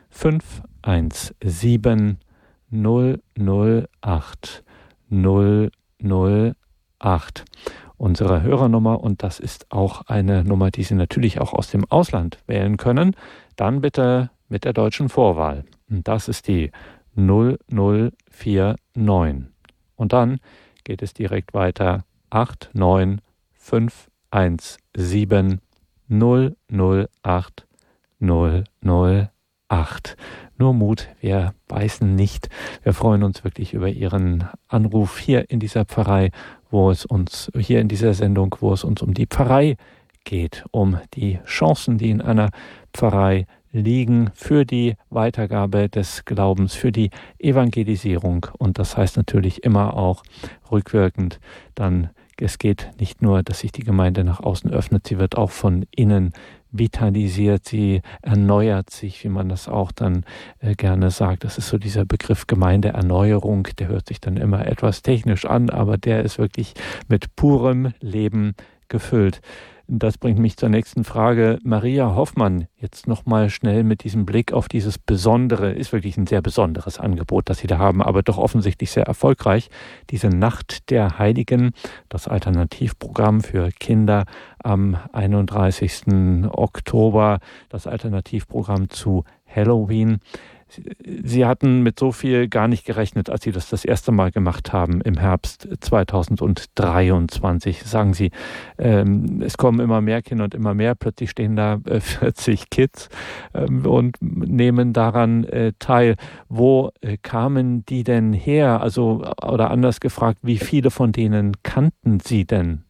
[SPEAKER 1] 517 008 008. Unsere Hörernummer, und das ist auch eine Nummer, die Sie natürlich auch aus dem Ausland wählen können, dann bitte mit der deutschen Vorwahl. Und das ist die 0049. Und dann geht es direkt weiter 89517 008 008. Nur Mut, wir beißen nicht. Wir freuen uns wirklich über Ihren Anruf hier in dieser Pfarrei, hier in dieser Sendung, wo es uns um die Pfarrei geht, um die Chancen, die in einer Pfarrei liegen für die Weitergabe des Glaubens, für die Evangelisierung. Und das heißt natürlich immer auch rückwirkend dann, es geht nicht nur, dass sich die Gemeinde nach außen öffnet, sie wird auch von innen vitalisiert, sie erneuert sich, wie man das auch dann gerne sagt. Das ist so dieser Begriff Gemeindeerneuerung, der hört sich dann immer etwas technisch an, aber der ist wirklich mit purem Leben gefüllt. Das bringt mich zur nächsten Frage. Maria Hoffmann, jetzt nochmal schnell mit diesem Blick auf dieses Besondere, ist wirklich ein sehr besonderes Angebot, das Sie da haben, aber doch offensichtlich sehr erfolgreich. Diese Nacht der Heiligen, das Alternativprogramm für Kinder am 31. Oktober, das Alternativprogramm zu Halloween. Sie hatten mit so viel gar nicht gerechnet, als Sie das erste Mal gemacht haben im Herbst 2023. Sagen Sie, es kommen immer mehr Kinder und immer mehr. Plötzlich stehen da 40 Kids und nehmen daran teil. Wo kamen die denn her? Also, oder anders gefragt, wie viele von denen kannten Sie denn?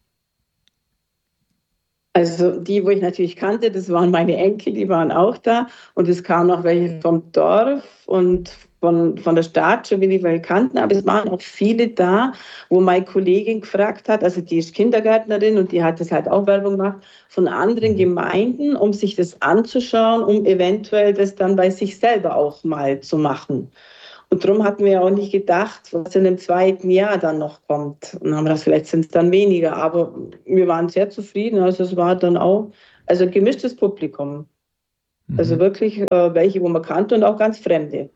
[SPEAKER 2] Also die, wo ich natürlich kannte, das waren meine Enkel, die waren auch da. Und es kamen noch welche vom Dorf und von der Stadt schon wenig weil kannten, aber es waren auch viele da, wo meine Kollegin gefragt hat, also die ist Kindergärtnerin und die hat das halt auch Werbung gemacht, von anderen Gemeinden, um sich das anzuschauen, um eventuell das dann bei sich selber auch mal zu machen. Und darum hatten wir auch nicht gedacht, was in dem zweiten Jahr dann noch kommt. Und haben gedacht, vielleicht sind es dann weniger, aber wir waren sehr zufrieden. Also es war dann auch gemischtes Publikum. Also wirklich welche, wo man kannte und auch ganz Fremde.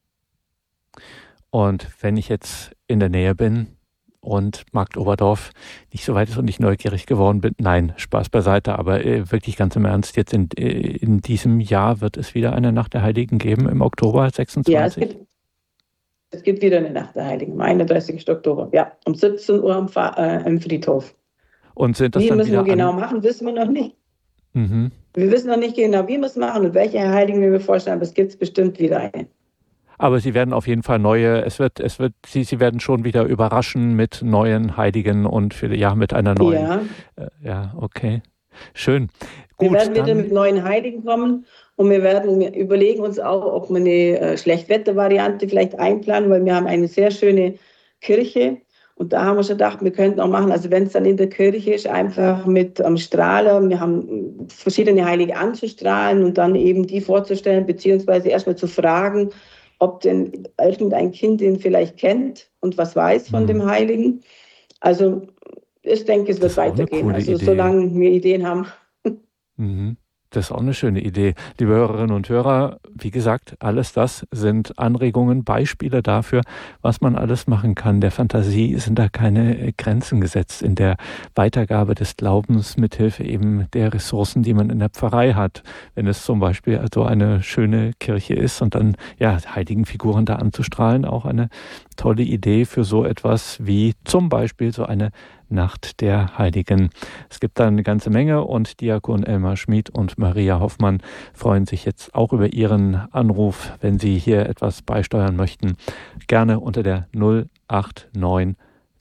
[SPEAKER 1] Und wenn ich jetzt in der Nähe bin und Marktoberdorf nicht so weit ist und ich neugierig geworden bin, nein, Spaß beiseite, aber wirklich ganz im Ernst, jetzt in diesem Jahr wird es wieder eine Nacht der Heiligen geben, im Oktober 26?
[SPEAKER 2] Ja, es gibt wieder eine Nacht der Heiligen, am 31. Oktober, ja, um 17 Uhr im Friedhof.
[SPEAKER 1] Und sind das
[SPEAKER 2] wie
[SPEAKER 1] dann
[SPEAKER 2] müssen
[SPEAKER 1] wieder
[SPEAKER 2] wir genau machen, wissen wir noch nicht.
[SPEAKER 1] Mhm.
[SPEAKER 2] Wir wissen noch nicht genau, wie wir es machen und welche Heiligen wir vorstellen, aber es gibt bestimmt wieder eine.
[SPEAKER 1] Aber Sie werden auf jeden Fall Sie werden schon wieder überraschen mit neuen Heiligen und mit einer neuen. Ja, okay. Schön.
[SPEAKER 2] Gut, wir werden wieder mit neuen Heiligen kommen und wir überlegen uns auch, ob wir eine Schlechtwettervariante vielleicht einplanen, weil wir haben eine sehr schöne Kirche und da haben wir schon gedacht, wir könnten auch machen, also wenn es dann in der Kirche ist, einfach mit am Strahler, wir haben verschiedene Heilige anzustrahlen und dann eben die vorzustellen, beziehungsweise erstmal zu fragen, ob denn irgendein Kind den vielleicht kennt und was weiß von dem Heiligen. Also ich denke, es wird weitergehen. Also Idee. Solange wir Ideen haben.
[SPEAKER 1] Mhm. Das ist auch eine schöne Idee. Liebe Hörerinnen und Hörer, wie gesagt, alles das sind Anregungen, Beispiele dafür, was man alles machen kann. Der Fantasie sind da keine Grenzen gesetzt in der Weitergabe des Glaubens mithilfe eben der Ressourcen, die man in der Pfarrei hat. Wenn es zum Beispiel so eine schöne Kirche ist und dann heiligen Figuren da anzustrahlen, auch eine tolle Idee für so etwas wie zum Beispiel so eine Nacht der Heiligen. Es gibt da eine ganze Menge und Diakon Elmar Schmid und Maria Hoffmann freuen sich jetzt auch über Ihren Anruf, wenn Sie hier etwas beisteuern möchten. Gerne unter der 089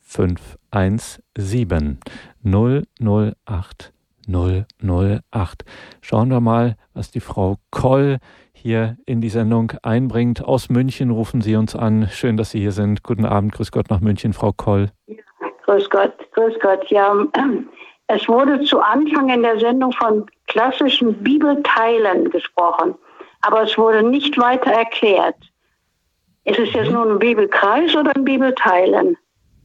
[SPEAKER 1] 517 008 008. Schauen wir mal, was die Frau Koll hier in die Sendung einbringt. Aus München rufen Sie uns an. Schön, dass Sie hier sind. Guten Abend, grüß Gott nach München, Frau Koll.
[SPEAKER 4] Grüß Gott. Ja, es wurde zu Anfang in der Sendung von klassischen Bibelteilen gesprochen, aber es wurde nicht weiter erklärt. Ist es jetzt nur ein Bibelkreis oder ein Bibelteilen?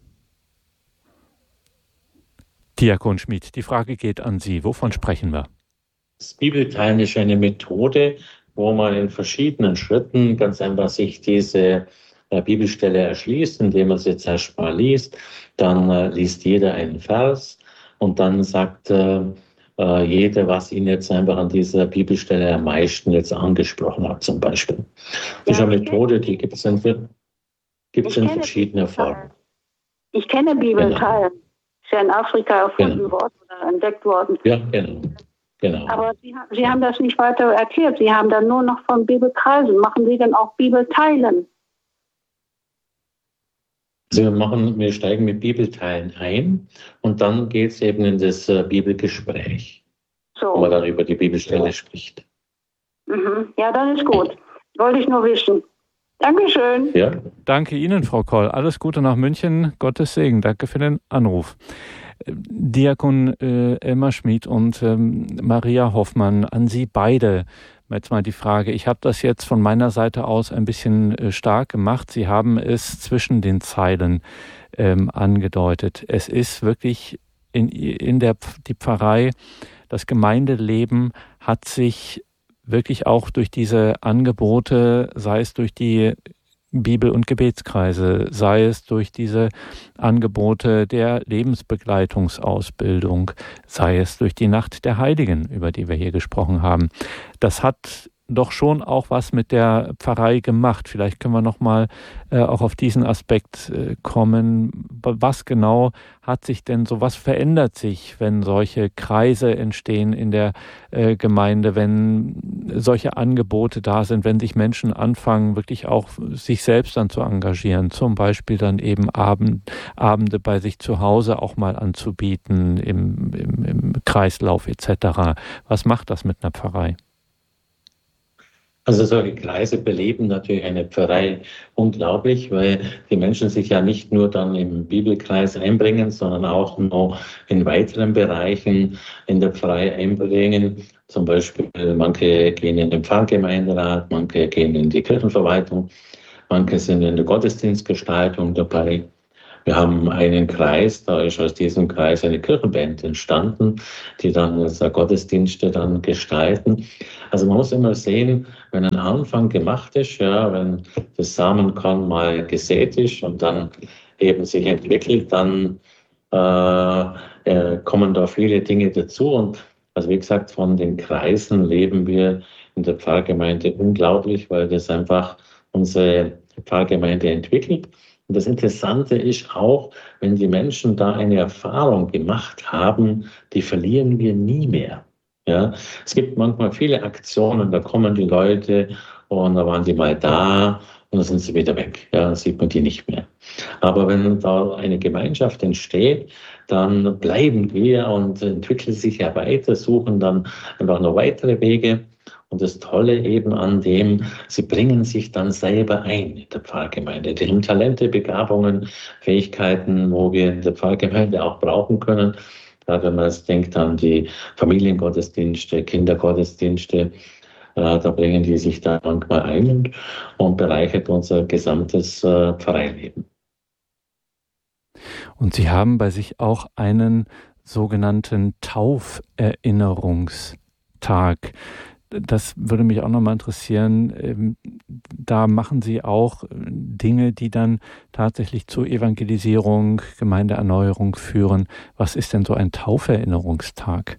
[SPEAKER 1] Diakon Schmid, die Frage geht an Sie. Wovon sprechen wir?
[SPEAKER 3] Das Bibelteilen ist eine Methode, wo man in verschiedenen Schritten ganz einfach sich diese Bibelstelle erschließt, indem man es jetzt erstmal liest. Dann liest jeder einen Vers und dann sagt jeder, was ihn jetzt einfach an dieser Bibelstelle am meisten jetzt angesprochen hat, zum Beispiel. Das ist eine Methode, die gibt es in verschiedener Formen.
[SPEAKER 4] Ich kenne Bibelteilen. Ist ja in Afrika erfunden worden oder entdeckt worden.
[SPEAKER 3] Ja, genau.
[SPEAKER 4] Aber Sie haben das nicht weiter erklärt. Sie haben dann nur noch von Bibelkreisen. Machen Sie denn auch Bibelteilen?
[SPEAKER 3] Also wir steigen mit Bibelteilen ein und dann geht es eben in das Bibelgespräch, wo man dann über die Bibelstelle spricht.
[SPEAKER 4] Mhm. Ja, dann ist gut. Wollte ich nur wissen. Dankeschön.
[SPEAKER 3] Ja.
[SPEAKER 1] Danke Ihnen, Frau Koll. Alles Gute nach München. Gottes Segen. Danke für den Anruf. Diakon Elmar Schmid und Maria Hoffmann, an Sie beide. Jetzt mal die Frage, ich habe das jetzt von meiner Seite aus ein bisschen stark gemacht. Sie haben es zwischen den Zeilen angedeutet. Es ist wirklich die Pfarrei, das Gemeindeleben hat sich wirklich auch durch diese Angebote, sei es durch die Bibel- und Gebetskreise, sei es durch diese Angebote der Lebensbegleitungsausbildung, sei es durch die Nacht der Heiligen, über die wir hier gesprochen haben. Das hat doch schon auch was mit der Pfarrei gemacht. Vielleicht können wir noch mal auch auf diesen Aspekt kommen. Was genau hat sich denn so, was verändert sich, wenn solche Kreise entstehen in der Gemeinde, wenn solche Angebote da sind, wenn sich Menschen anfangen, wirklich auch sich selbst dann zu engagieren, zum Beispiel dann eben Abende bei sich zu Hause auch mal anzubieten, im Kreislauf etc. Was macht das mit einer Pfarrei?
[SPEAKER 3] Also solche Kreise beleben natürlich eine Pfarrei unglaublich, weil die Menschen sich ja nicht nur dann im Bibelkreis einbringen, sondern auch noch in weiteren Bereichen in der Pfarrei einbringen. Zum Beispiel manche gehen in den Pfarrgemeinderat, manche gehen in die Kirchenverwaltung, manche sind in der Gottesdienstgestaltung dabei. Wir haben einen Kreis, da ist aus diesem Kreis eine Kirchenband entstanden, die dann Gottesdienste dann gestalten. Also man muss immer sehen, wenn ein Anfang gemacht ist, ja, wenn das Samenkorn mal gesät ist und dann eben sich entwickelt, dann kommen da viele Dinge dazu. Und also wie gesagt, von den Kreisen leben wir in der Pfarrgemeinde unglaublich, weil das einfach unsere Pfarrgemeinde entwickelt. Und das Interessante ist auch, wenn die Menschen da eine Erfahrung gemacht haben, die verlieren wir nie mehr. Ja, es gibt manchmal viele Aktionen, da kommen die Leute und da waren die mal da und dann sind sie wieder weg. Ja, dann sieht man die nicht mehr. Aber wenn da eine Gemeinschaft entsteht, dann bleiben wir und entwickeln sich ja weiter, suchen dann einfach noch weitere Wege. Und das Tolle eben an dem, sie bringen sich dann selber ein in der Pfarrgemeinde. Die haben Talente, Begabungen, Fähigkeiten, wo wir in der Pfarrgemeinde auch brauchen können. Gerade wenn man jetzt denkt an die Familiengottesdienste, Kindergottesdienste, da bringen die sich da manchmal ein und bereichert unser gesamtes Pfarreileben.
[SPEAKER 1] Und Sie haben bei sich auch einen sogenannten Tauferinnerungstag. Das würde mich auch nochmal interessieren. Da machen Sie auch Dinge, die dann tatsächlich zur Evangelisierung, Gemeindeerneuerung führen. Was ist denn so ein Tauferinnerungstag?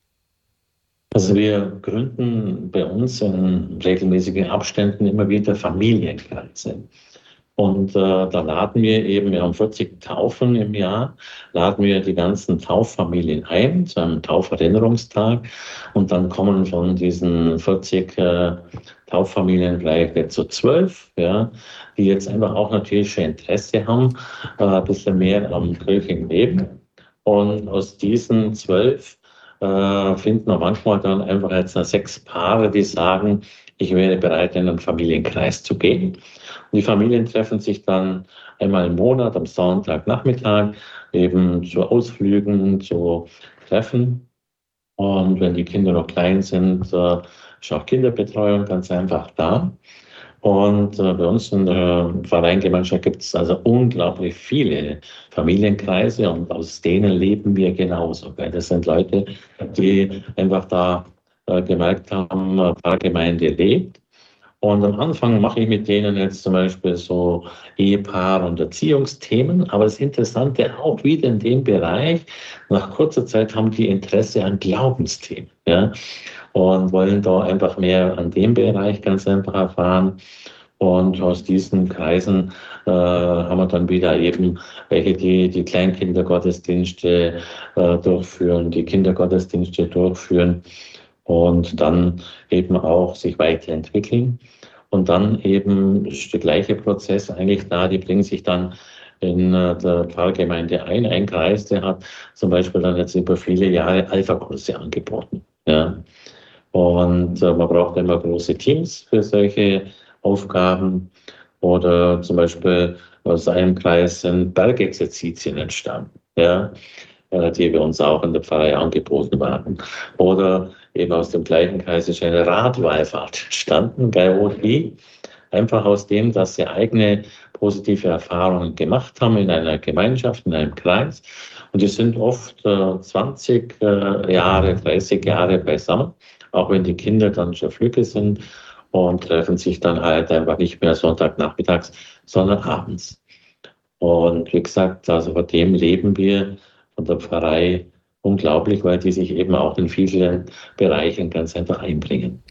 [SPEAKER 3] Also wir gründen bei uns in regelmäßigen Abständen immer wieder Familienkreise. Und da laden wir eben, wir haben 40 Taufen im Jahr, laden wir die ganzen Tauffamilien ein zu einem Tauferinnerungstag. Und dann kommen von diesen 40 Tauffamilien gleich zu 12, ja, die jetzt einfach auch natürlich schon Interesse haben, ein bisschen mehr am kirchlichen Leben. Und aus diesen 12 finden wir manchmal dann einfach jetzt 6 Paare, die sagen, ich wäre bereit, in einen Familienkreis zu gehen. Und die Familien treffen sich dann einmal im Monat am Sonntagnachmittag eben zu Ausflügen, zu Treffen. Und wenn die Kinder noch klein sind, ist auch Kinderbetreuung ganz einfach da. Und bei uns in der Pfarreiengemeinschaft gibt es also unglaublich viele Familienkreise und aus denen leben wir genauso. Weil das sind Leute, die einfach da gemerkt haben, Pfarrgemeinde lebt. Und am Anfang mache ich mit denen jetzt zum Beispiel so Ehepaar- und Erziehungsthemen. Aber das Interessante auch wieder in dem Bereich, nach kurzer Zeit haben die Interesse an Glaubensthemen. Ja? Und wollen da einfach mehr an dem Bereich ganz einfach erfahren. Und aus diesen Kreisen haben wir dann wieder eben welche, die Kleinkindergottesdienste durchführen, die Kindergottesdienste durchführen und dann eben auch sich weiterentwickeln. Und dann eben ist der gleiche Prozess eigentlich da, die bringen sich dann in der Pfarrgemeinde ein. Ein Kreis, der hat zum Beispiel dann jetzt über viele Jahre Alpha-Kurse angeboten. Ja. Und man braucht immer große Teams für solche Aufgaben. Oder zum Beispiel aus einem Kreis sind Bergexerzitien entstanden, ja, die bei uns auch in der Pfarrei angeboten waren. Oder eben aus dem gleichen Kreis ist eine Radwallfahrt entstanden bei OI. Einfach aus dem, dass sie eigene positive Erfahrungen gemacht haben in einer Gemeinschaft, in einem Kreis. Und die sind oft 20 Jahre, 30 Jahre beisammen, auch wenn die Kinder dann schon flügge sind und treffen sich dann halt einfach nicht mehr Sonntagnachmittags, sondern abends. Und wie gesagt, also von dem leben wir von der Pfarrei unglaublich, weil die sich eben auch in vielen Bereichen ganz einfach einbringen.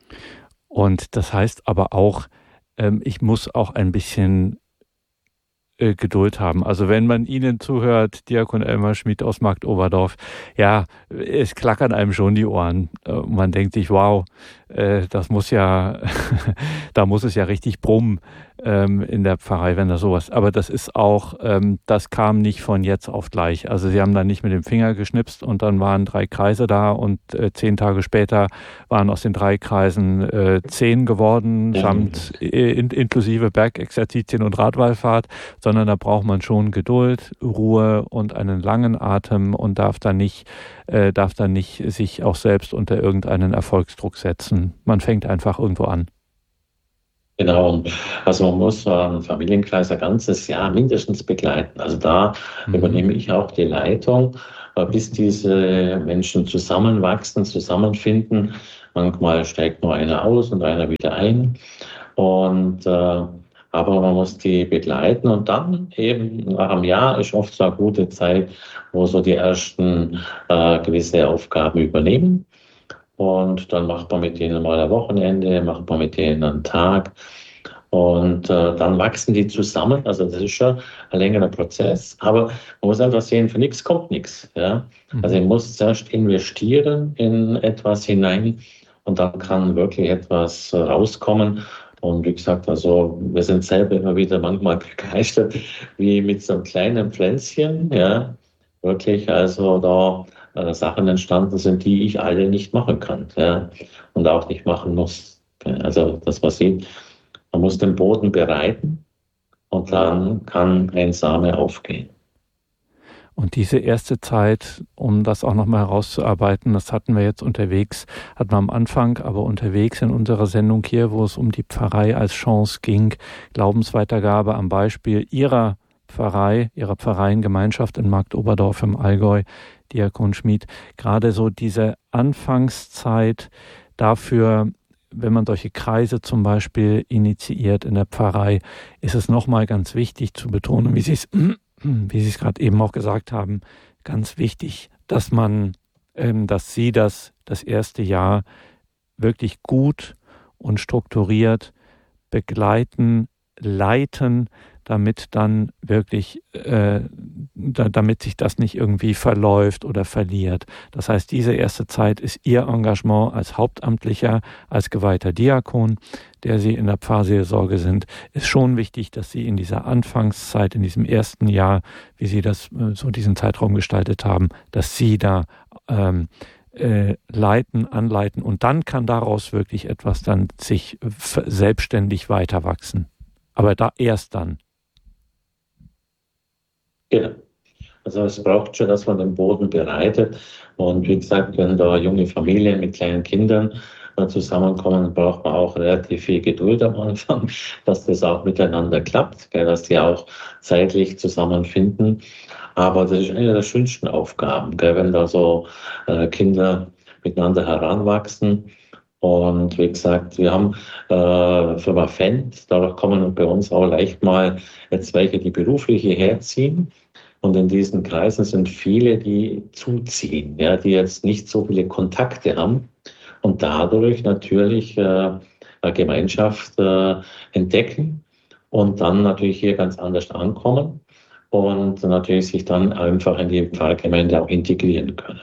[SPEAKER 1] Und das heißt aber auch, ich muss auch ein bisschen Geduld haben. Also wenn man Ihnen zuhört, Diakon Elmar Schmid aus Marktoberdorf, ja, es klackern einem schon die Ohren. Man denkt sich, wow, das muss ja, da muss es ja richtig brummen in der Pfarrei, wenn da sowas. Aber das ist auch, das kam nicht von jetzt auf gleich. Also Sie haben da nicht mit dem Finger geschnipst und dann waren 3 Kreise da und 10 Tage später waren aus den 3 Kreisen 10 geworden, samt inklusive Bergexerzitien und Radwallfahrt, sondern da braucht man schon Geduld, Ruhe und einen langen Atem und darf dann nicht sich auch selbst unter irgendeinen Erfolgsdruck setzen. Man fängt einfach irgendwo an.
[SPEAKER 3] Genau, also man muss einen Familienkreis ein ganzes Jahr mindestens begleiten. Also da übernehme ich auch die Leitung, bis diese Menschen zusammenwachsen, zusammenfinden. Manchmal steigt nur einer aus und einer wieder ein. Und aber man muss die begleiten und dann eben nach einem Jahr ist oft so eine gute Zeit, wo so die ersten gewisse Aufgaben übernehmen. Und dann macht man mit denen mal ein Wochenende, macht man mit denen einen Tag. Und dann wachsen die zusammen. Also das ist schon ein längerer Prozess. Aber man muss einfach sehen, für nichts kommt nichts. Ja? Also ich muss zuerst investieren in etwas hinein und dann kann wirklich etwas rauskommen. Und wie gesagt, also wir sind selber immer wieder manchmal begeistert, wie mit so einem kleinen Pflänzchen, ja, wirklich also da Sachen entstanden sind, die ich alle nicht machen kann, ja, und auch nicht machen muss. Also das, was sieht, man muss den Boden bereiten und dann kann ein Same aufgehen.
[SPEAKER 1] Und diese erste Zeit, um das auch nochmal herauszuarbeiten, das hatten wir jetzt unterwegs, hatten wir am Anfang, aber unterwegs in unserer Sendung hier, wo es um die Pfarrei als Chance ging, Glaubensweitergabe am Beispiel Ihrer Pfarreiengemeinschaft in Marktoberdorf im Allgäu, Diakon Schmid, gerade so diese Anfangszeit dafür, wenn man solche Kreise zum Beispiel initiiert in der Pfarrei, ist es nochmal ganz wichtig zu betonen, wie Sie es gerade eben auch gesagt haben, ganz wichtig, dass Sie das erste Jahr wirklich gut und strukturiert begleiten, leiten, damit dann wirklich, damit sich das nicht irgendwie verläuft oder verliert. Das heißt, diese erste Zeit ist Ihr Engagement als Hauptamtlicher, als geweihter Diakon, der Sie in der Pfarrseelsorge sind, ist schon wichtig, dass Sie in dieser Anfangszeit, in diesem ersten Jahr, wie Sie das so diesen Zeitraum gestaltet haben, dass Sie da leiten, anleiten und dann kann daraus wirklich etwas dann sich selbstständig weiter wachsen. Aber erst dann.
[SPEAKER 3] Genau. Also es braucht schon, dass man den Boden bereitet. Und wie gesagt, wenn da junge Familien mit kleinen Kindern zusammenkommen, braucht man auch relativ viel Geduld am Anfang, dass das auch miteinander klappt, dass die auch zeitlich zusammenfinden. Aber das ist eine der schönsten Aufgaben, wenn da so Kinder miteinander heranwachsen. Und wie gesagt, wir haben Firma Fendt, dadurch kommen bei uns auch leicht mal jetzt welche, die beruflich hierher ziehen. Und in diesen Kreisen sind viele, die zuziehen, ja, die jetzt nicht so viele Kontakte haben und dadurch natürlich eine Gemeinschaft entdecken und dann natürlich hier ganz anders ankommen und natürlich sich dann einfach in die Pfarrgemeinde auch integrieren können.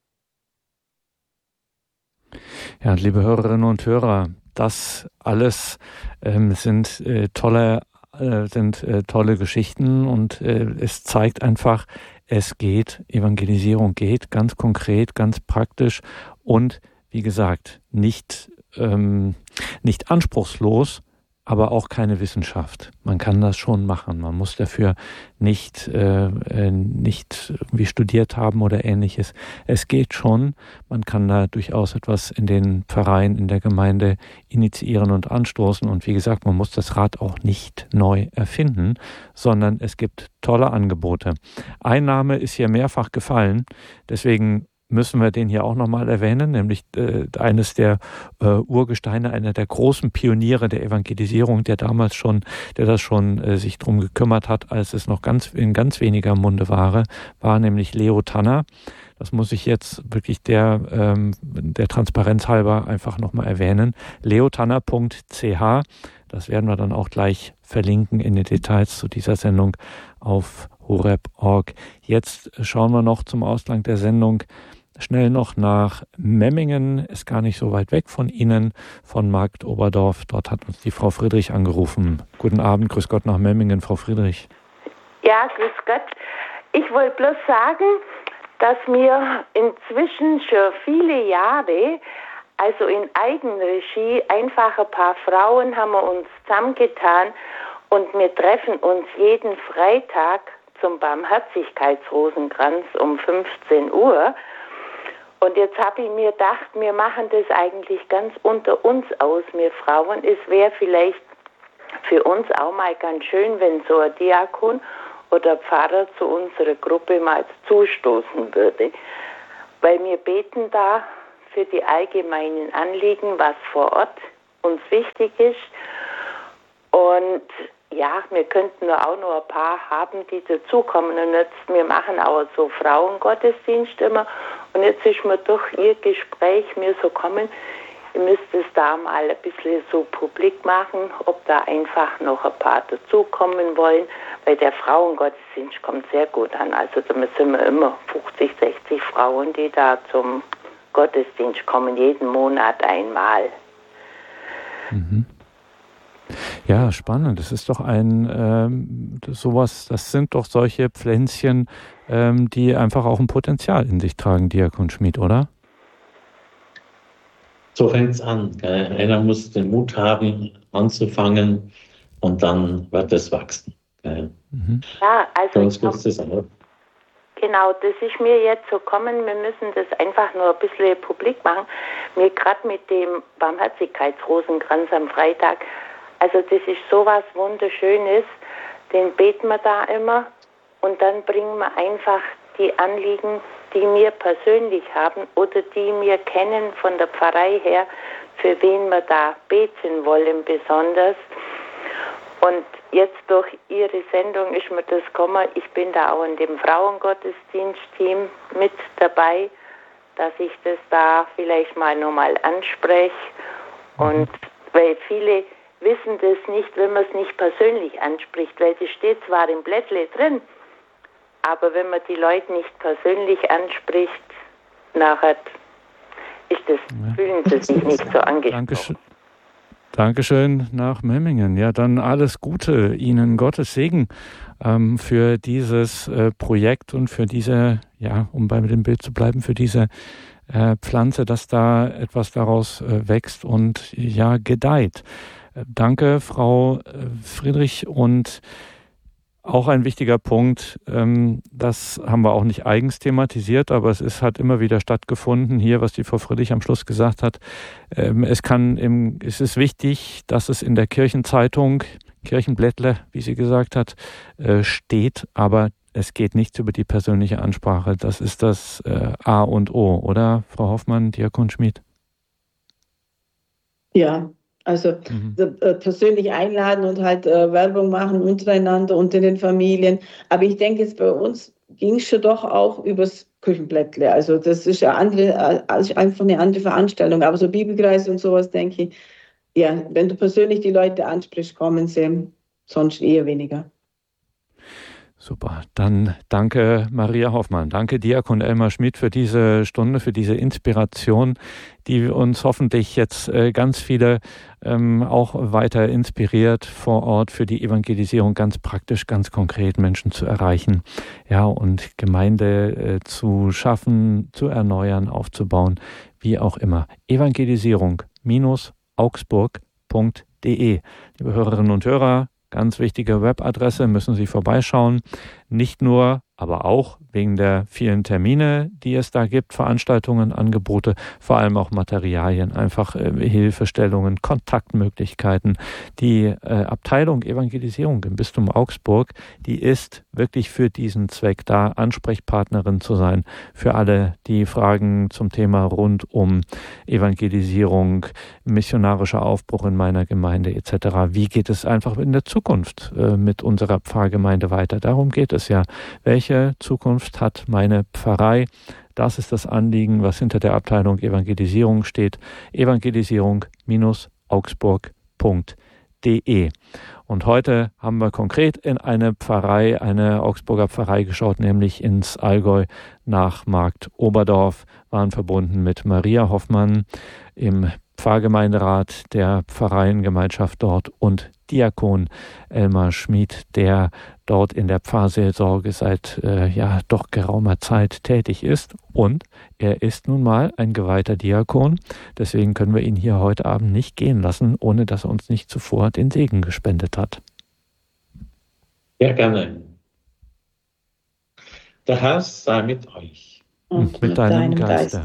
[SPEAKER 1] Ja, liebe Hörerinnen und Hörer, das alles sind tolle Geschichten und es zeigt einfach, Evangelisierung geht ganz konkret, ganz praktisch und wie gesagt, nicht anspruchslos, aber auch keine Wissenschaft. Man kann das schon machen. Man muss dafür nicht irgendwie studiert haben oder Ähnliches. Es geht schon. Man kann da durchaus etwas in den Pfarreien, in der Gemeinde initiieren und anstoßen. Und wie gesagt, man muss das Rad auch nicht neu erfinden, sondern es gibt tolle Angebote. Ein Name ist hier mehrfach gefallen. Deswegen müssen wir den hier auch nochmal erwähnen, nämlich eines der Urgesteine, einer der großen Pioniere der Evangelisierung, der das schon sich drum gekümmert hat, als es noch in ganz weniger Munde war nämlich Leo Tanner. Das muss ich jetzt wirklich der Transparenz halber einfach nochmal erwähnen. leotanner.ch. Das werden wir dann auch gleich verlinken in den Details zu dieser Sendung auf horeb.org. Jetzt schauen wir noch zum Ausklang der Sendung schnell noch nach Memmingen, ist gar nicht so weit weg von Ihnen, von Marktoberdorf. Dort hat uns die Frau Friedrich angerufen. Guten Abend, grüß Gott nach Memmingen, Frau Friedrich.
[SPEAKER 5] Ja, grüß Gott. Ich wollte bloß sagen, dass wir inzwischen schon viele Jahre, also in Eigenregie, einfach ein paar Frauen haben wir uns zusammengetan und wir treffen uns jeden Freitag zum Barmherzigkeitsrosenkranz um 15 Uhr. Und jetzt habe ich mir gedacht, wir machen das eigentlich ganz unter uns aus, wir Frauen. Es wäre vielleicht für uns auch mal ganz schön, wenn so ein Diakon oder Pfarrer zu unserer Gruppe mal zustoßen würde. Weil wir beten da für die allgemeinen Anliegen, was vor Ort uns wichtig ist. Und ja, wir könnten auch noch ein paar haben, die dazukommen. Und jetzt, wir machen auch so Frauengottesdienst immer. Und jetzt ist mir durch Ihr Gespräch mir so kommen, ihr müsst es da mal ein bisschen so publik machen, ob da einfach noch ein paar dazukommen wollen. Weil der Frauengottesdienst kommt sehr gut an. Also da sind wir immer 50, 60 Frauen, die da zum Gottesdienst kommen, jeden Monat einmal.
[SPEAKER 1] Mhm. Ja, spannend. Das ist doch sowas, das sind doch solche Pflänzchen, die einfach auch ein Potenzial in sich tragen, Diakon Schmid, oder?
[SPEAKER 3] So fängt es an. Einer muss den Mut haben, anzufangen und dann wird es wachsen.
[SPEAKER 1] Mhm.
[SPEAKER 5] Ja, also
[SPEAKER 3] für uns gibt es das auch.
[SPEAKER 5] Genau, das ist mir jetzt so kommen, wir müssen das einfach nur ein bisschen publik machen. Mir gerade mit dem Barmherzigkeitsrosenkranz am Freitag, also das ist sowas Wunderschönes, den beten wir da immer und dann bringen wir einfach die Anliegen, die wir persönlich haben oder die wir kennen von der Pfarrei her, für wen wir da beten wollen besonders. Und jetzt durch Ihre Sendung ist mir das gekommen, ich bin da auch in dem Frauengottesdienstteam mit dabei, dass ich das da vielleicht mal nochmal anspreche. Und weil viele wissen das nicht, wenn man es nicht persönlich anspricht, weil das steht zwar im Blättle drin, aber wenn man die Leute nicht persönlich anspricht, nachher fühlen sie sich nicht so angesprochen.
[SPEAKER 1] Dankeschön nach Memmingen. Ja, dann alles Gute Ihnen, Gottes Segen für dieses Projekt und für diese, ja, um bei dem Bild zu bleiben, für diese Pflanze, dass da etwas daraus wächst und ja, gedeiht. Danke, Frau Friedrich. Und auch ein wichtiger Punkt, das haben wir auch nicht eigens thematisiert, aber hat immer wieder stattgefunden, hier, was die Frau Friedrich am Schluss gesagt hat. Es ist wichtig, dass es in der Kirchenzeitung, Kirchenblättle, wie sie gesagt hat, steht, aber es geht nichts über die persönliche Ansprache. Das ist das A und O, oder, Frau Hoffmann, Diakon Schmid?
[SPEAKER 2] Ja. Also persönlich einladen und halt Werbung machen untereinander und in den Familien. Aber ich denke, jetzt bei uns ging es schon doch auch übers Küchenblättle. Also das ist einfach eine andere Veranstaltung. Aber so Bibelkreise und sowas, denke ich, ja, wenn du persönlich die Leute ansprichst, kommen sie, sonst eher weniger.
[SPEAKER 1] Super, dann danke Maria Hoffmann, danke Diakon Elmar Schmid für diese Stunde, für diese Inspiration, die uns hoffentlich jetzt ganz viele auch weiter inspiriert vor Ort für die Evangelisierung ganz praktisch, ganz konkret Menschen zu erreichen, ja, und Gemeinde zu schaffen, zu erneuern, aufzubauen, wie auch immer. Evangelisierung-augsburg.de. Liebe Hörerinnen und Hörer, ganz wichtige Webadresse, müssen Sie vorbeischauen. Nicht nur, aber auch wegen der vielen Termine, die es da gibt, Veranstaltungen, Angebote, vor allem auch Materialien, einfach Hilfestellungen, Kontaktmöglichkeiten. Die Abteilung Evangelisierung im Bistum Augsburg, die ist wirklich für diesen Zweck da, Ansprechpartnerin zu sein für alle, die Fragen zum Thema rund um Evangelisierung, missionarischer Aufbruch in meiner Gemeinde etc. Wie geht es einfach in der Zukunft mit unserer Pfarrgemeinde weiter? Darum geht es ja. Welche Zukunft hat meine Pfarrei? Das ist das Anliegen, was hinter der Abteilung Evangelisierung steht. Evangelisierung-augsburg.de augsburger.de. Und heute haben wir konkret in eine Pfarrei, eine Augsburger Pfarrei geschaut, nämlich ins Allgäu nach Markt Oberdorf, waren verbunden mit Maria Hoffmann im Pfarrgemeinderat der Pfarreiengemeinschaft dort und Diakon Elmar Schmid, der dort in der Pfarrseelsorge seit doch geraumer Zeit tätig ist. Und er ist nun mal ein geweihter Diakon. Deswegen können wir ihn hier heute Abend nicht gehen lassen, ohne dass er uns nicht zuvor den Segen gespendet hat.
[SPEAKER 3] Ja, gerne. Der Herr sei mit euch.
[SPEAKER 1] Und mit deinem Geiste.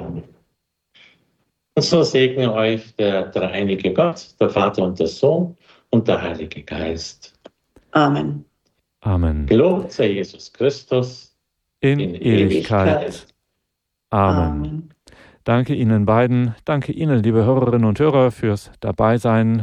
[SPEAKER 3] Und so segne euch der dreieinige Gott, der Vater und der Sohn und der Heilige Geist.
[SPEAKER 2] Amen.
[SPEAKER 1] Amen.
[SPEAKER 3] Gelobt sei Jesus Christus
[SPEAKER 1] in Ewigkeit. Amen. Danke Ihnen beiden. Danke Ihnen, liebe Hörerinnen und Hörer, fürs Dabeisein.